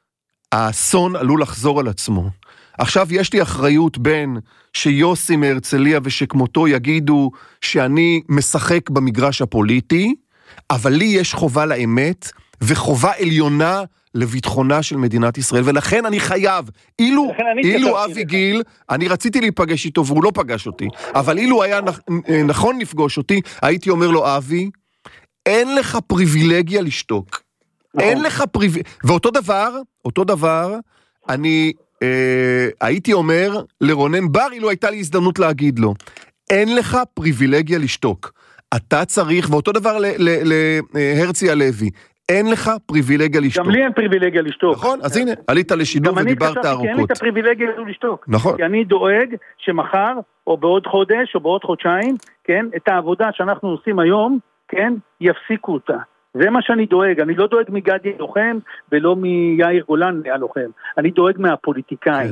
האסון עלול לחזור על עצמו. עכשיו יש לי אחריות בין שיוסי מהרצליה ושכמותו יגידו שאני משחק במגרש הפוליטי, אבל לי יש חובה לאמת, וחובה עליונה לביטחונה של מדינת ישראל, ולכן אני חייב, אילו אבי גיל, אני רציתי להיפגש איתו והוא לא פגש אותי, אבל אילו היה נכון לפגוש אותי, הייתי אומר לו, אבי, אין לך פריבילגיה לשתוק. אין לך פריבילגיה. ואותו דבר, אני הייתי אומר לרונן בר, אילו הייתה לי הזדמנות להגיד לו, אין לך פריבילגיה לשתוק. אתה צריך, ואותו דבר להרצי הלוי, אין לך פריבילגיה לשתוק. גם לי אין פריבילגיה לשתוק. נכון, אז הנה, עלית לשידור ודיברת ארוכות. גם אני חשבתי, כי אין לי את הפריבילגיה לשתוק. נכון. כי אני דואג שמחר, או בעוד חודש, או בעוד חודשיים, כן, את העבודה שאנחנו עושים היום, כן, יפסיקו אותה. זה מה שאני דואג. אני לא דואג מגדי הלוחם, ולא מיאיר גולן הלוחם. אני דואג מהפוליטיקאים.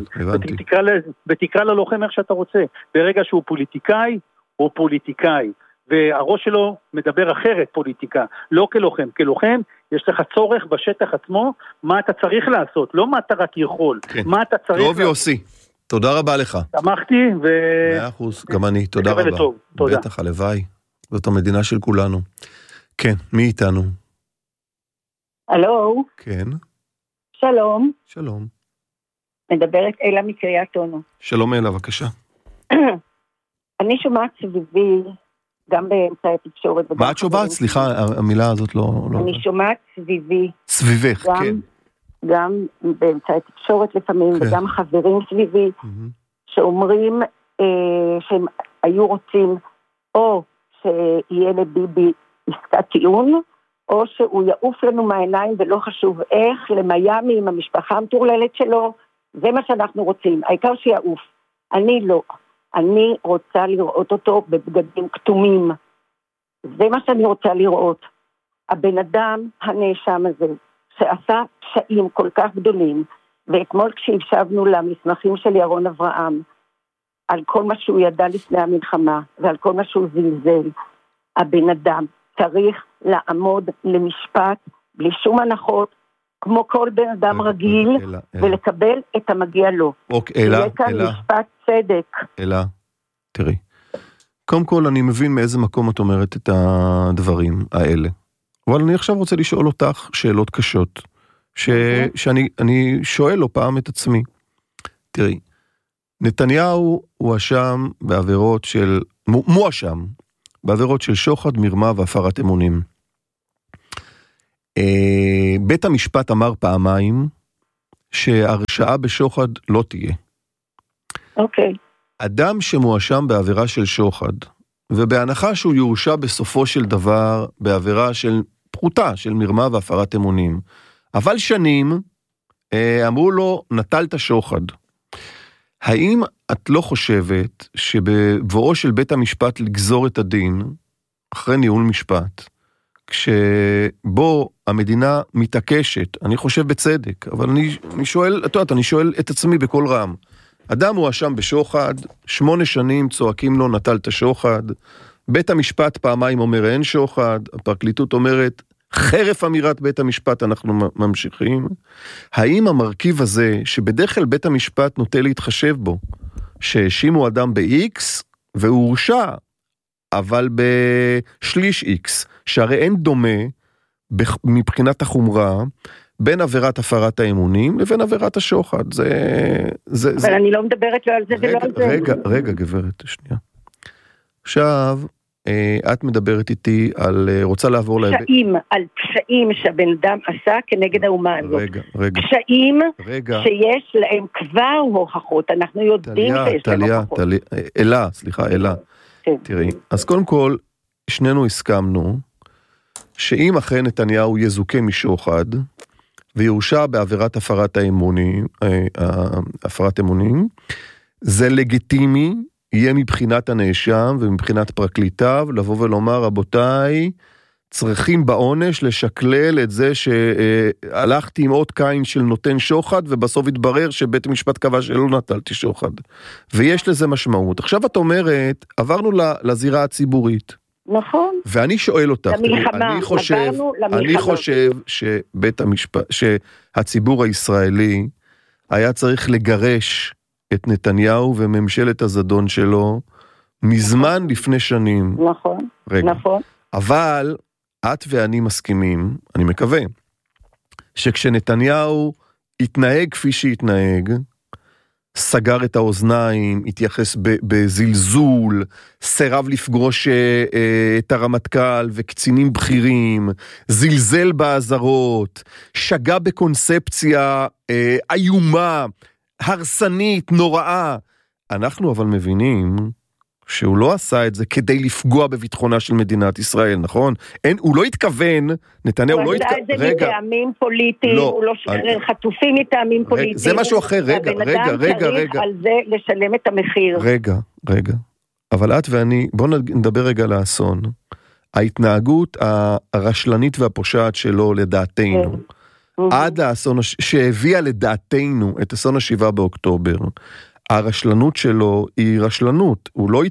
ותקרא ללוחם איך שאתה רוצה. ברגע שהוא פוליטיקאי, הוא פוליטיקאי. והראש שלו מדבר אחרת פוליטיקה, לא כלוחם. כלוחם יש לך צורך בשטח עצמו, מה אתה צריך לעשות, לא מה אתה רק יכול, כן. מה אתה צריך לעשות. טוב יוסי, תודה רבה לך. שמחתי 100%, גם אני, תודה רבה. תודה. בטח, הלוואי, זאת המדינה של כולנו. כן, מי איתנו? הלו. כן. שלום. שלום. מדברת אלה מקריית אונו. שלום אלה, בבקשה. אני שומעת סביבי, גם באמצעי התקשורת. מה את שומעת? סליחה, המילה הזאת לא... אני שומעת סביבי. סביבך, כן. גם באמצעי התקשורת לפעמים, וגם חברים סביבי, שאומרים שהם היו רוצים או שיהיה לביבי עסקת טיעון, או שהוא יעוף לנו מהעיניים ולא חשוב איך, למיימי עם המשפחה המטורללת שלו, זה מה שאנחנו רוצים, העיקר שיעוף. אני לא. אני רוצה לראות אותו בבגדים כתומים. זה מה שאני רוצה לראות. הבן אדם הנאשם הזה, שעשה פשעים כל כך גדולים, ואתמול כשהקשבנו למסמכים של ירון אברהם, על כל מה שהוא ידע לפני המלחמה, ועל כל מה שהוא זלזל, הבן אדם צריך לעמוד למשפט, בלי שום הנחות, כמו כל בן אדם רגיל, ולקבל את המגיע לו. אלה, משפט צדק. אלה, תראי. קודם כל אני מבין מאיזה מקום את אומרת את הדברים האלה. אבל אני עכשיו רוצה לשאול אותך שאלות קשות. שאני שואל לו פעם את עצמי, תראי, נתניהו מואשם בעבירות של שוחד, מרמה והפרת אמונים. בית המשפט אמר פעמיים שהרשעה בשוחד לא תהיה. אוקיי. אדם שמואשם בעבירה של שוחד, ובהנחה שהוא יורשע בסופו של דבר בעבירה של פרוטה, של מרמה והפרת אמונים, אבל שנים אמרו לו, נטלת שוחד. האם את לא חושבת שבבואו של בית המשפט לגזור את הדין, אחרי ניהול משפט, כשבו המדינה מתעקשת, אני חושב בצדק, אבל אני שואל את עצמי בכל רם, אדם הוא אשם בשוחד, 8 שנים צועקים לו נטלת שוחד, בית המשפט פעמיים אומר אין שוחד, הפרקליטות אומרת חרף אמירת בית המשפט אנחנו ממשיכים. האם המרכיב הזה שבדרך כלל בית המשפט נוטה להתחשב בו, שהאשימו אדם ב-X והוא הורשע, אבל בשליש X, שהרי אין דומה מבחינת החומרה בין עבירת הפרת האמונים לבין עבירת השוחד. אבל אני לא מדברת לא על זה ולא על זה. רגע גברת, שנייה. עכשיו, את מדברת איתי על, רוצה לעבור על פשעים שהבן אדם עשה כנגד האומה הזאת. רגע. פשעים שיש להם כבר הוכחות, אנחנו יודעים שיש להם הוכחות. אלה. תראי, אז קודם כל, שנינו הסכמנו, שאם אכן נתניהו יזוכה משוחד, ויורשע בעבירת הפרת אמונים, זה לגיטימי, יהיה מבחינת הנאשם ומבחינת פרקליטיו, לבוא ולומר, רבותיי, צריכים בעונש לשקלל את זה שהלכתי עם עוד קין של נותן שוחד, ובסוף התברר שבית המשפט קבע שלא נטלתי שוחד. ויש לזה משמעות. עכשיו את אומרת, עברנו לזירה הציבורית. נכון. ואני שואל אותך, אני חושב שבית המשפט, שהציבור הישראלי היה צריך לגרש את נתניהו וממשלת הזדון שלו מזמן לפני שנים. נכון. נכון. אבל את ואני מסכימים, אני מקווה, שכשנתניהו התנהג כפי שהתנהג, סגר את האוזניים, התייחס בזלזול, סירב לפגוש את הרמטכ"ל וקצינים בכירים, זלזל בעזרות, שגה בקונספציה איומה, הרסנית, נוראה. אנחנו אבל מבינים שהוא לא עשה את זה כדי לפגוע בביטחונה של מדינת ישראל, נכון? הוא לא התכוון, נתניהו לא התכוון, הוא עשה את זה מטעמים פוליטיים, הוא לא שחרר חטופים מטעמים פוליטיים. זה משהו אחר, רגע. צריך על זה לשלם את המחיר. רגע. אבל את ואני, בואו נדבר רגע על האסון. ההתנהגות הרשלנית והפושעת שלו לדעתנו, עד האסון שהביאה לדעתנו את אסון 7 באוקטובר, הרשלנות שלו היא רשלנות, הוא לא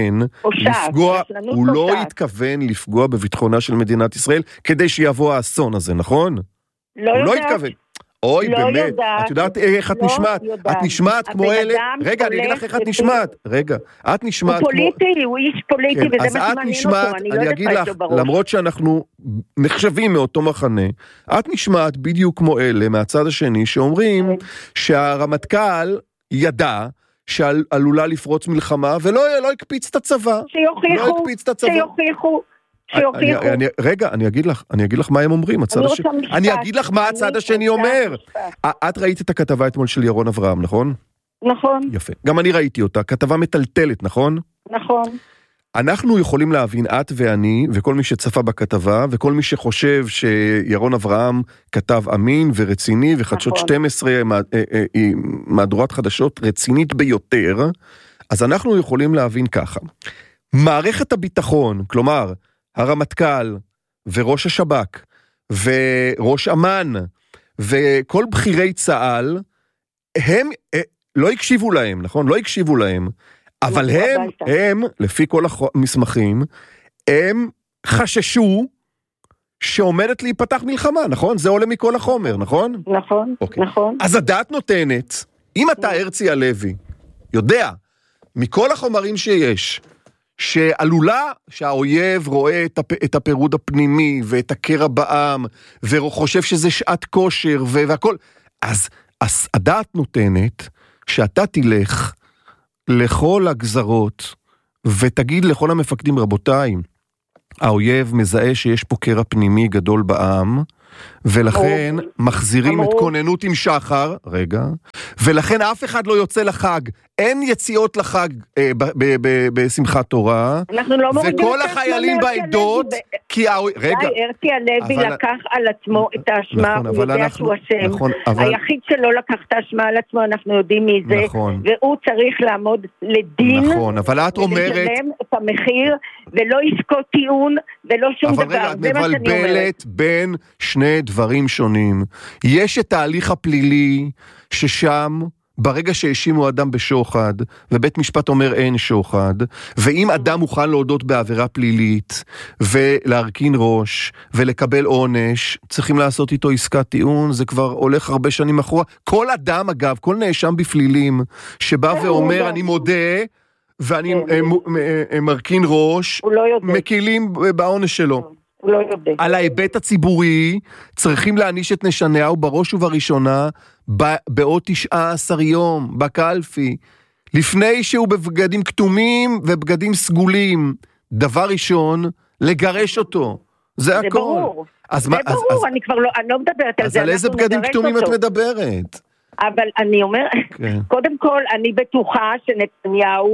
התכוון לפגוע בביטחונה של מדינת ישראל, כדי שיבוא האסון הזה, נכון? לא התכוון. אוי, באמת, את יודעת איך את נשמעת? את נשמעת כמו אלה, רגע, אני אגיד לך איך את נשמעת, את נשמעת כמו... הוא פוליטי, הוא איש פוליטי, וזה מה שמעניין אותו, אני לא יודעת מה איתו בראש. למרות שאנחנו נחשבים מאותו מחנה, את נשמעת בדיוק כמו אלה, מהצד השני, שאומרים שהרמטכ"ל ידע שעלולה לפרוץ מלחמה, ולא הקפיץ את הצבא. שיוכיחו. רגע, אני אגיד לך מה הם אומרים. אני אגיד לך מה הצד השני אומר. את ראית את הכתבה אתמול של ירון אברהם, נכון? נכון. יפה. גם אני ראיתי אותה, כתבה מטלטלת, נכון? נכון. אנחנו יכולים להבין, את ואני, וכל מי שצפה בכתבה, וכל מי שחושב שירון אברהם כתב אמין ורציני, וחדשות 12, מהדורת חדשות רצינית ביותר, אז אנחנו יכולים להבין ככה. מערכת הביטחון, כלומר, הרמטכ"ל, וראש השב"כ, וראש אמ"ן, וכל בכירי צה"ל, הם לא הקשיבו להם, נכון? לא הקשיבו להם, אבל הם, לפי כל המסמכים, הם חששו שעומדת להיפתח מלחמה, נכון? זה עולה מכל החומר, נכון? נכון. אז הדעת נותנת, אם אתה הרצי הלוי, יודע, מכל החומרים שיש, שעלולה, שהאויב רואה את הפירוד הפנימי, ואת הקרע בעם, וחושב שזה שעת כושר, והכל. אז הדעת נותנת, שאתה תלך לכל הגזרות, ותגיד לכל המפקדים, רבותיי, האויב מזהה שיש פה קרע פנימי גדול בעם, ולכן מחזירים את כוננות עם שחר, רגע, ולכן אף אחד לא יוצא לחג, אין יציאות לחג בשמחת תורה, וכל החיילים בעדות, כי רגע, הרצי הלוי לקח על עצמו את האשמה, הוא יודע שהוא אשם, היחיד שלא לקח את האשמה על עצמו, אנחנו יודעים מי זה, והוא צריך לעמוד לדין, ולשלם את המחיר, ולא יזכות טיעון, ולא שום דבר. אבל רגע, את מבלבלת בין שני דברים שונים. יש את ההליך הפלילי, ששם, ברגע שהאשימו אדם בשוחד, ובית משפט אומר אין שוחד, ואם אדם מוכן להודות בעבירה פלילית, ולהרכין ראש, ולקבל עונש, צריכים לעשות איתו עסקת טיעון, זה כבר הולך הרבה שנים אחורה. כל אדם, אגב, כל נאשם בפלילים, שבא ואומר אני מודה, ואני מרכין ראש, מקילים בעונש שלו. על ההיבט הציבורי, צריכים להעניש את נשנאו בראש ובראשונה, בעוד 19 יום, בקלפי, לפני שהוא בבגדים כתומים ובגדים סגולים. דבר ראשון, לגרש אותו. זה הכל. ברור. זה ברור, אני כבר לא מדברת על זה. אז על איזה בגדים כתומים את מדברת? אבל אני אומר, קודם כל, אני בטוחה שנתניהו,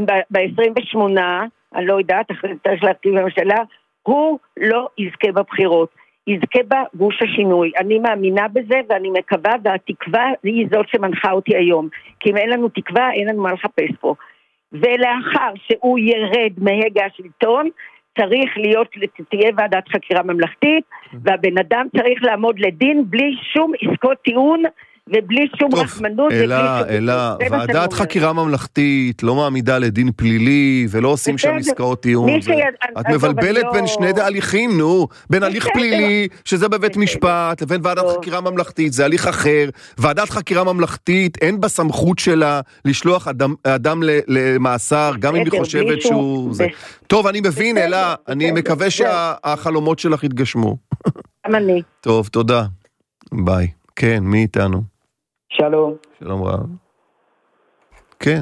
ב-28, אני לא יודעת, צריך להרכיב בממשלה, הוא לא יזכה בבחירות, יזכה בגוש השינוי. אני מאמינה בזה ואני מקווה, והתקווה היא זאת שמנחה אותי היום. כי אם אין לנו תקווה, אין לנו מה לחפש פה. ולאחר שהוא ירד מהגה השלטון, צריך תהיה ועדת חקירה ממלכתית, והבן אדם צריך לעמוד לדין בלי שום עסקות טיעון, ובלי שום רחמנות. אלא, ועדת חקירה ממלכתית לא מעמידה לדין פלילי, ולא עושים שם עסקאות טיעון. את מבלבלת בין שני הליכים, בין הליך פלילי, שזה בבית משפט, לבין ועדת חקירה ממלכתית, זה הליך אחר. ועדת חקירה ממלכתית, אין בסמכות שלה לשלוח אדם למאסר, גם אם היא חושבת שהוא... טוב, אני מבין, אלא, אני מקווה שהחלומות שלך יתגשמו. גם אני. טוב, תודה. ביי. כן, מי איתנו? שלום. שלום רב. כן.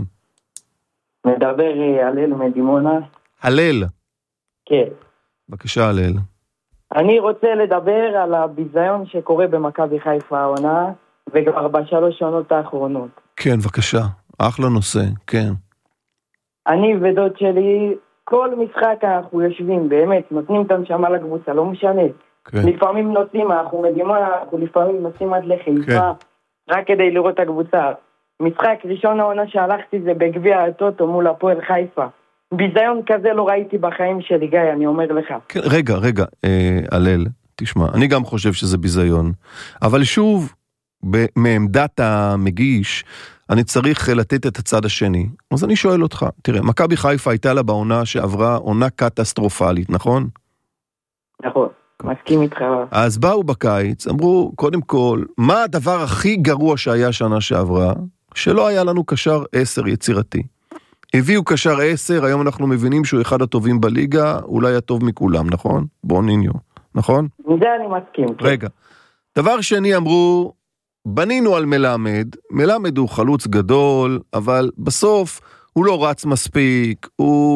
מדבר הלל מדימונה. הלל. כן. בבקשה, הלל. אני רוצה לדבר על הביזיון שקורה במכבי חיפה העונה, וכבר בשלוש שנות האחרונות. כן, בבקשה. אחלה נושא, כן. אני ודוד שלי, כל משחק אנחנו יושבים, באמת, נותנים את הנשמה לקבוצה, לא משנה. כן. לפעמים נוסעים, אנחנו מדימונה, אנחנו לפעמים נוסעים עד לחיפה, כן. רק כדי לראות את הקבוצה. משחק ראשון העונה שהלכתי זה בגביע הטוטו מול הפועל חיפה. ביזיון כזה לא ראיתי בחיים שלי, גיא, אני אומר לך. כן, רגע, הלל, תשמע, אני גם חושב שזה ביזיון, אבל שוב, מעמדת המגיש, אני צריך לתת את הצד השני. אז אני שואל אותך, תראה, מכבי חיפה הייתה לה בעונה שעברה עונה קטסטרופלית, נכון? נכון. מסכים איתך. אז באו בקיץ, אמרו, קודם כל, מה הדבר הכי גרוע שהיה שנה שעברה? שלא היה לנו קשר 10 יצירתי. הביאו קשר 10, היום אנחנו מבינים שהוא אחד הטובים בליגה, אולי הטוב מכולם, נכון? בוניניו, נכון? מזה אני מסכים. רגע. דבר שני אמרו, בנינו על מלמד הוא חלוץ גדול, אבל בסוף הוא לא רץ מספיק,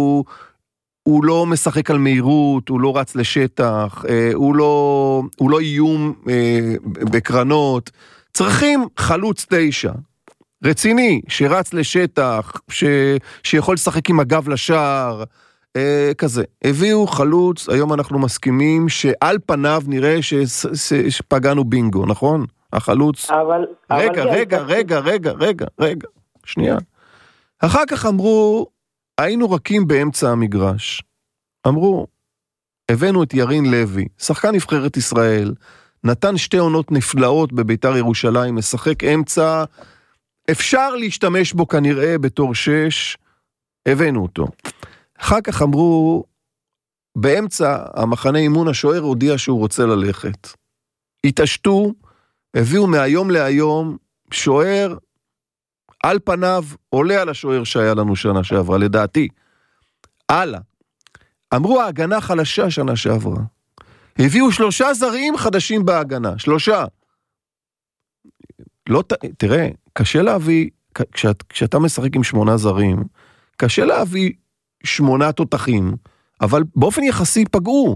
הוא לא משחק על מהירות, הוא לא רץ לשטח, הוא לא איום בקרנות. צריכים חלוץ 9, רציני, שרץ לשטח, שיכול לשחק עם הגב לשער, כזה. הביאו חלוץ, היום אנחנו מסכימים, שעל פניו נראה שפגענו בינגו, נכון? החלוץ... רגע, שנייה. אחר כך אמרו... היינו רכים באמצע המגרש. אמרו, הבאנו את ירין לוי, שחקן נבחרת ישראל, נתן 2 עונות נפלאות בביתר ירושלים, משחק אמצע, אפשר להשתמש בו כנראה בתור 6, הבאנו אותו. אחר כך אמרו, באמצע המחנה אימון השוער הודיע שהוא רוצה ללכת. התעשתו, הביאו מהיום להיום, שוער, על פניו עולה על השוער שהיה לנו שנה שעברה, לדעתי. הלאה. אמרו ההגנה חלשה שנה שעברה. הביאו 3 זרים חדשים בהגנה. 3. לא, תראה, קשה להביא, כשאתה משחק עם 8 זרים, קשה להביא 8 תותחים, אבל באופן יחסי פגעו.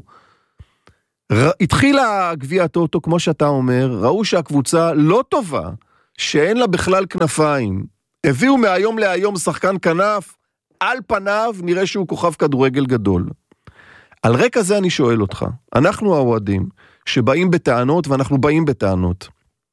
התחילה גביע הטוטו, כמו שאתה אומר, ראו שהקבוצה לא טובה, שאין לה בכלל כנפיים. הביאו מהיום להיום שחקן כנף, על פניו נראה שהוא כוכב כדורגל גדול. על רקע זה אני שואל אותך, אנחנו האוהדים שבאים בטענות, ואנחנו באים בטענות.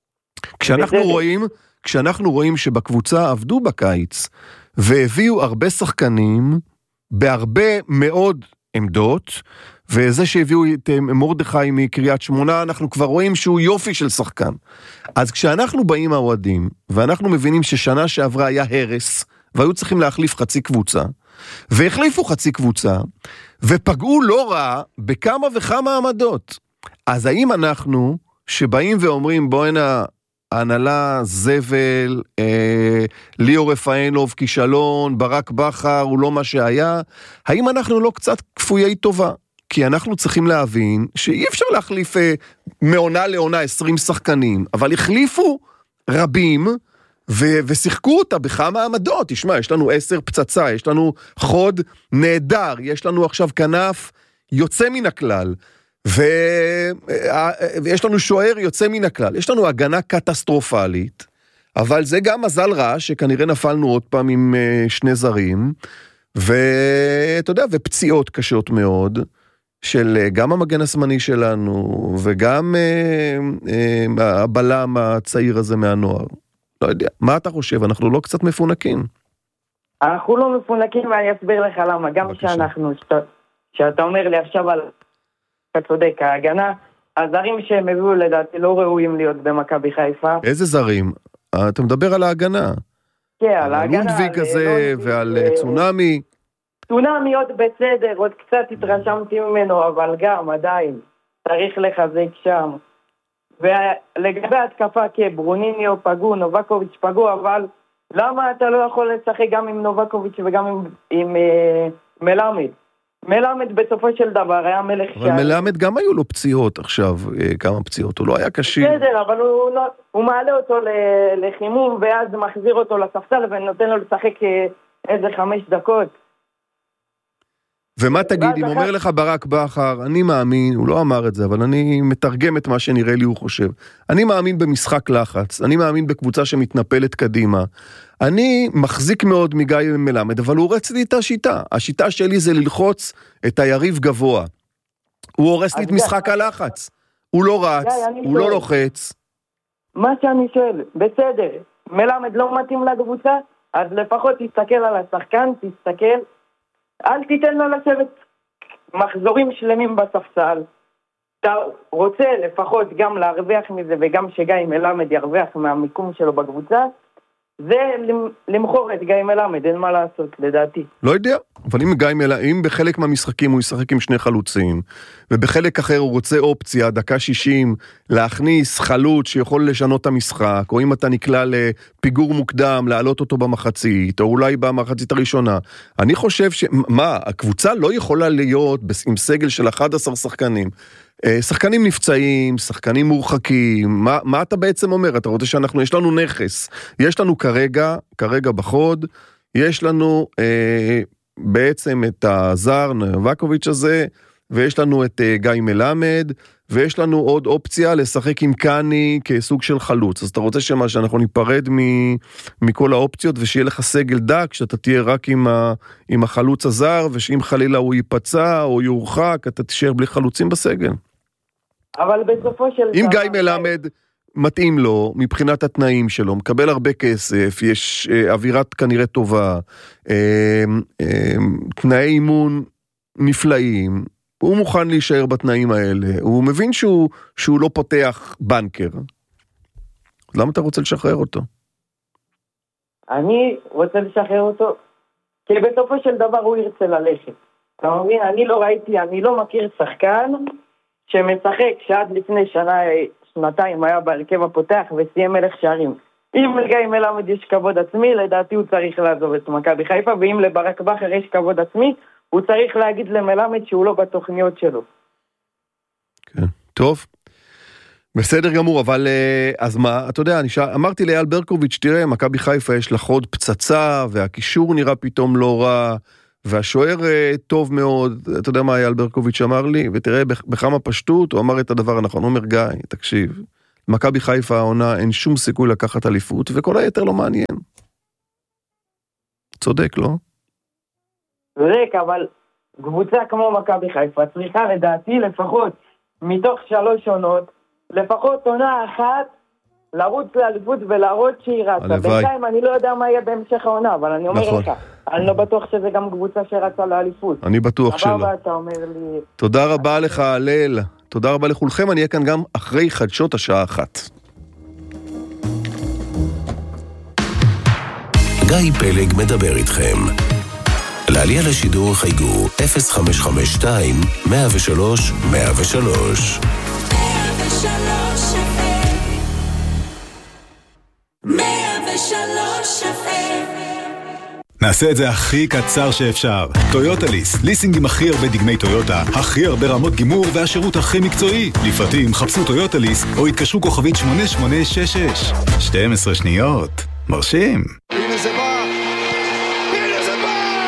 כשאנחנו רואים שבקבוצה עבדו בקיץ, והביאו הרבה שחקנים, בהרבה מאוד עמדות, וזה שהביאו את מרדכי מקריית שמונה, אנחנו כבר רואים שהוא יופי של שחקן. אז כשאנחנו באים האוהדים, ואנחנו מבינים ששנה שעברה היה הרס, והיו צריכים להחליף חצי קבוצה, והחליפו חצי קבוצה, ופגעו לא רע בכמה וכמה עמדות. אז האם אנחנו, שבאים ואומרים, בוא הנה, הנהלה זבל, ליאור רפאלוב כישלון, ברק בכר הוא לא מה שהיה, האם אנחנו לא קצת כפויי טובה? כי אנחנו צריכים להבין שאי אפשר להחליף מעונה לעונה 20 שחקנים, אבל החליפו רבים ושיחקו אותה בכמה עמדות. תשמע, יש לנו 10 פצצה, יש לנו חוד נהדר, יש לנו עכשיו כנף יוצא מן הכלל, ויש לנו שוער יוצא מן הכלל, יש לנו הגנה קטסטרופלית, אבל זה גם מזל רע שכנראה נפלנו עוד פעם עם 2 זרים, ואתה יודע, ופציעות קשות מאוד, של גם המגן השמאלי שלנו, וגם הבלם הצעיר הזה מהנוער. לא יודע, מה אתה חושב? אנחנו לא קצת מפונקים? אנחנו לא מפונקים, ואני אסביר לך למה. גם שאנחנו, שאתה אומר לי עכשיו על, אתה צודק, ההגנה, הזרים שהם הביאו לדעתי לא ראויים להיות במכבי חיפה. איזה זרים? אתה מדבר על ההגנה. כן, על ההגנה. לונדוויג הזה ועל צונאמי. צונאמי עוד בסדר, עוד קצת התרשמתי ממנו, אבל גם עדיין צריך לחזק שם. ולגבי התקפה, ברוניניו פגעו, נובקוביץ' פגעו, אבל למה אתה לא יכול לשחק גם עם נובקוביץ' וגם עם מלמד? מלמד בסופו של דבר היה מלך אבל מלמד גם היו לו פציעות עכשיו, כמה פציעות, הוא לא היה קשי. בסדר, אבל הוא מעלה אותו לחימום, ואז מחזיר אותו לספסל ונותן לו לשחק איזה 5 דקות. ומה תגיד, אם אומר לך ברק בכר, אני מאמין, הוא לא אמר את זה, אבל אני מתרגם את מה שנראה לי הוא חושב. אני מאמין במשחק לחץ, אני מאמין בקבוצה שמתנפלת קדימה. אני מחזיק מאוד מגיא מלמד, אבל הוא הורס לי את השיטה. השיטה שלי זה ללחוץ את היריב גבוה. הוא הורס לי את משחק הלחץ. הוא לא רץ, הוא לא לוחץ. מה שאני שואל, בסדר, מלמד לא מתאים לקבוצה, אז לפחות תסתכל על השחקן, תסתכל, אל תיתן לו לשבת מחזורים שלמים בספסל. אתה רוצה לפחות גם להרוויח מזה, וגם שגיא מלמד ירוויח מהמיקום שלו בקבוצה, זה למחור את גיא מלמד, אין מה לעשות, לדעתי. לא יודע, אבל אם בחלק מהמשחקים הוא ישחק עם 2 חלוצים, ובחלק אחר הוא רוצה אופציה, דקה 60, להכניס חלוץ שיכול לשנות את המשחק, או אם אתה נקלע לפיגור מוקדם, להעלות אותו במחצית, או אולי במחצית הראשונה. אני חושב הקבוצה לא יכולה להיות עם סגל של 11 שחקנים. שחקנים נפצעים, שחקנים מורחקים, מה אתה בעצם אומר? אתה רוצה יש לנו נכס, יש לנו כרגע בחוד, יש לנו בעצם את הזר נובקוביץ' הזה, ויש לנו את גיא מלמד, ויש לנו עוד אופציה לשחק עם קני כסוג של חלוץ. אז אתה רוצה שאנחנו ניפרד מכל האופציות, ושיהיה לך סגל דק, שאתה תהיה רק עם החלוץ הזר, ושאם חלילה הוא ייפצע או יורחק, אתה תישאר בלי חלוצים בסגל. אבל בסופו של אם גיא מלמד מתאים לו, מבחינת התנאים שלו, מקבל הרבה כסף, יש אווירת כנראה טובה, תנאי אימון נפלאים, הוא מוכן להישאר בתנאים האלה, הוא מבין שהוא לא פותח בנקר. למה אתה רוצה לשחרר אותו? אני רוצה לשחרר אותו, כי בסופו של דבר הוא ירצה ללכת. אתה מבין? אני לא מכיר שחקן שמשחק שעד לפני שנתיים היה בהרכב הפותח וסיים מלך שערים. אם לגיא מלמד יש כבוד עצמי, לדעתי הוא צריך לעזוב את מכבי חיפה, ואם לברק בכר יש כבוד עצמי, הוא צריך להגיד למלמד שהוא לא בתוכניות שלו. כן, טוב. בסדר גמור, אבל אז מה, אתה יודע, אמרתי לאייל ברקוביץ', תראה, מכבי חיפה יש לך עוד פצצה, והקישור נראה פתאום לא רע, והשוער טוב מאוד, אתה יודע מה אייל ברקוביץ' אמר לי, ותראה בכמה פשטות, הוא אמר את הדבר הנכון, הוא אומר גיא, תקשיב, מכבי חיפה העונה אין שום סיכוי לקחת אליפות, וכל היתר לא מעניין. צודק, לא? צודק, אבל קבוצה כמו מכבי חיפה צריכה לדעתי לפחות מתוך 3 עונות, לפחות עונה אחת, לרוץ לאליפות ולהראות שהיא רצה. בינתיים אני לא יודע מה יהיה בהמשך העונה, אבל אני אומר לך, אני לא בטוח שזה גם קבוצה שרצה לאליפות. אני בטוח שלא. אבל אתה אומר לי... תודה רבה לך, הלל. תודה רבה לכולכם, אני אהיה כאן גם אחרי חדשות השעה 1. גיא פלג מדבר איתכם. לעלייה לשידור חייגו 0552 103 103. 103 נעשה את זה הכי קצר שאפשר. טויוטליס, ליסינג עם הכי הרבה דגמי טויוטה, הכי הרבה רמות גימור והשירות הכי מקצועי. לפרטים חפשו טויוטליס או התקשרו כוכבית 8866. 12 שניות. מרשים. הנה זה בא! הנה זה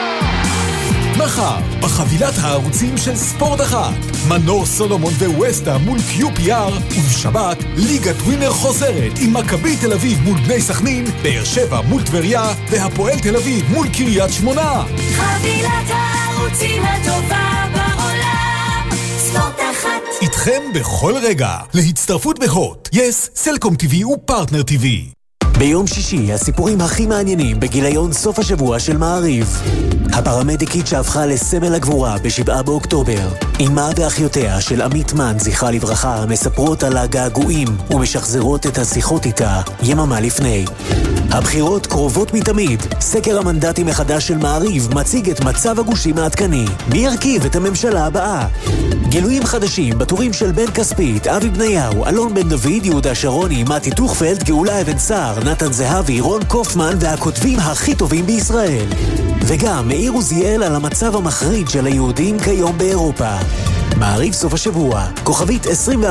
בא! מחר, בחבילת הערוצים של ספורט אחת, מנור סולומון וווסטה מול QPR, ובשבת, ליגת ווינר חוזרת עם מכבי תל אביב מול בני סכנין, באר שבע מול טבריה, והפועל תל אביב מול קריית שמונה. חבילת הערוצים הטובה בעולם, ספורט אחת. איתכם בכל רגע, להצטרפות בהוט, יס, סלקום TV ופרטנר TV. ביום שישי, הסיפורים הכי מעניינים בגיליון סוף השבוע של מעריב. הפרמדיקית שהפכה לסמל הגבורה ב7 באוקטובר. אמא ואחיותיה של עמית מן, זכרה לברכה, מספרות על הגעגועים ומשחזרות את השיחות איתה יממה לפני. הבחירות קרובות מתמיד. סקר המנדטים מחדש של מעריב מציג את מצב הגושים העדכני. מי ירכיב את הממשלה הבאה? גילויים חדשים בטורים של בן כספית, אבי בניהו, אלון בן דוד, יהודה שרוני, מתי טוחפלד, גאולה אבן סער, נתן זהבי, רון קופמן והכותבים הכי טובים בישראל. וגם מאיר עוזיאל על המצב המחריד של היהודים כיום באירופה. מעריב סוף השבוע, כוכבית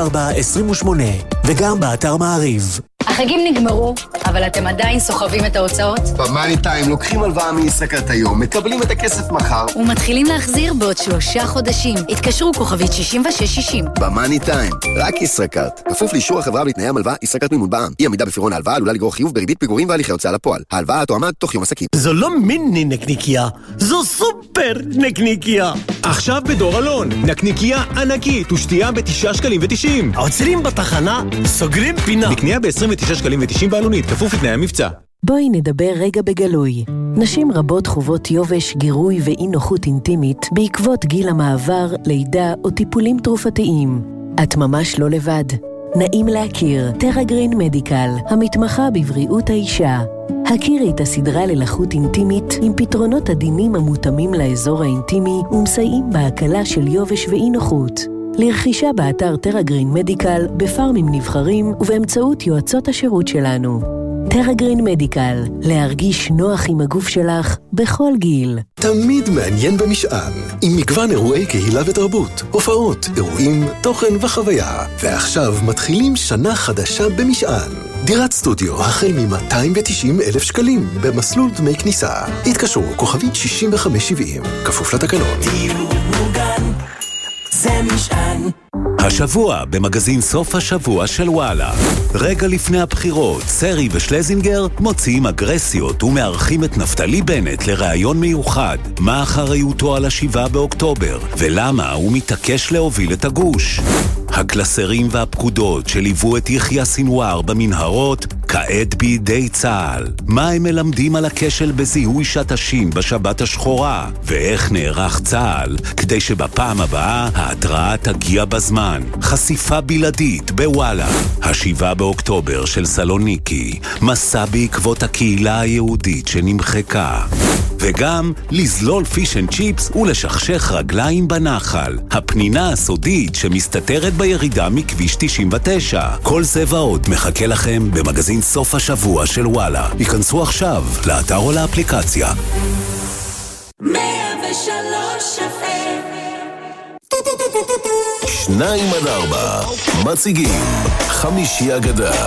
2428, וגם באתר מעריב. החגים נגמרו, אבל אתם עדיין סוחבים את ההוצאות? במאני טיים לוקחים הלוואה מישראכרט היום, מקבלים את הכסף מחר ומתחילים להחזיר בעוד 3 חודשים. התקשרו כוכבית 6660. במאני טיים, רק ישראכרט. כפוף לאישור החברה ולתנאי המלווה, ישראכרט מימון בע"מ. אי עמידה בפירעון ההלוואה עלולה לגרור חיוב בריבית פיגורים והליכי הוצאה לפועל. ההלוואה תועמד תוך יום עסקים. זו לא מיני נקניקיה, זו סופר נקניקיה. עכשיו בדור אלון, נקניקיה ענקית ושתייה ב9.90 שקלים. עוצרים בתחנה, סוגרים פינה. נקניה ב29.90 שקלים בעלונית, כפוף לתנאי המבצע. בואי נדבר רגע בגלוי. נשים רבות חוות יובש, גירוי ואי נוחות אינטימית בעקבות גיל המעבר, לידה או טיפולים תרופתיים. את ממש לא לבד. נעים להכיר, טרגרין מדיקל, המתמחה בבריאות האישה. הכירי את הסדרה ללחות אינטימית עם פתרונות עדינים המותאמים לאזור האינטימי ומסייעים בהקלה של יובש ואי נוחות. לרכישה באתר טרגרין מדיקל, בפארמים נבחרים ובאמצעות יועצות השירות שלנו. טרגרין מדיקל, להרגיש נוח עם הגוף שלך בכל גיל. תמיד מעניין במשען, עם מגוון אירועי קהילה ותרבות, הופעות, אירועים, תוכן וחוויה. ועכשיו מתחילים שנה חדשה במשען. דירת סטודיו החל מ-290,000 שקלים במסלול דמי כניסה. התקשרו כוכבית 6570, כפוף לתקנון. זה משען. השבוע במגזין סוף השבוע של וואלה. רגע לפני הבחירות, סרי ושלזינגר מוציאים אגרסיות ומארחים את נפתלי בנט לראיון מיוחד. מה אחריותו על 7 באוקטובר ולמה הוא מתעקש להוביל את הגוש. הקלסרים והפקודות שליוו את יחיא סינואר במנהרות כעת בידי צה"ל. מה הם מלמדים על הכשל בזיהוי שטשים בשבת השחורה, ואיך נערך צה"ל כדי שבפעם הבאה ההתראה תגיע בזמן. חשיפה בלעדית בוואלה. 7 באוקטובר של סלוניקי, מסע בעקבות הקהילה היהודית שנמחקה. וגם לזלול פיש אנד צ'יפס ולשכשך רגליים בנחל, הפנינה הסודית שמסתתרת בירידה מכביש 99. כל זה ועוד מחכה לכם במגזין סוף השבוע של וואלה. ייכנסו עכשיו לאתר או לאפליקציה. 103 2-4 מציגים חמישי אגדה.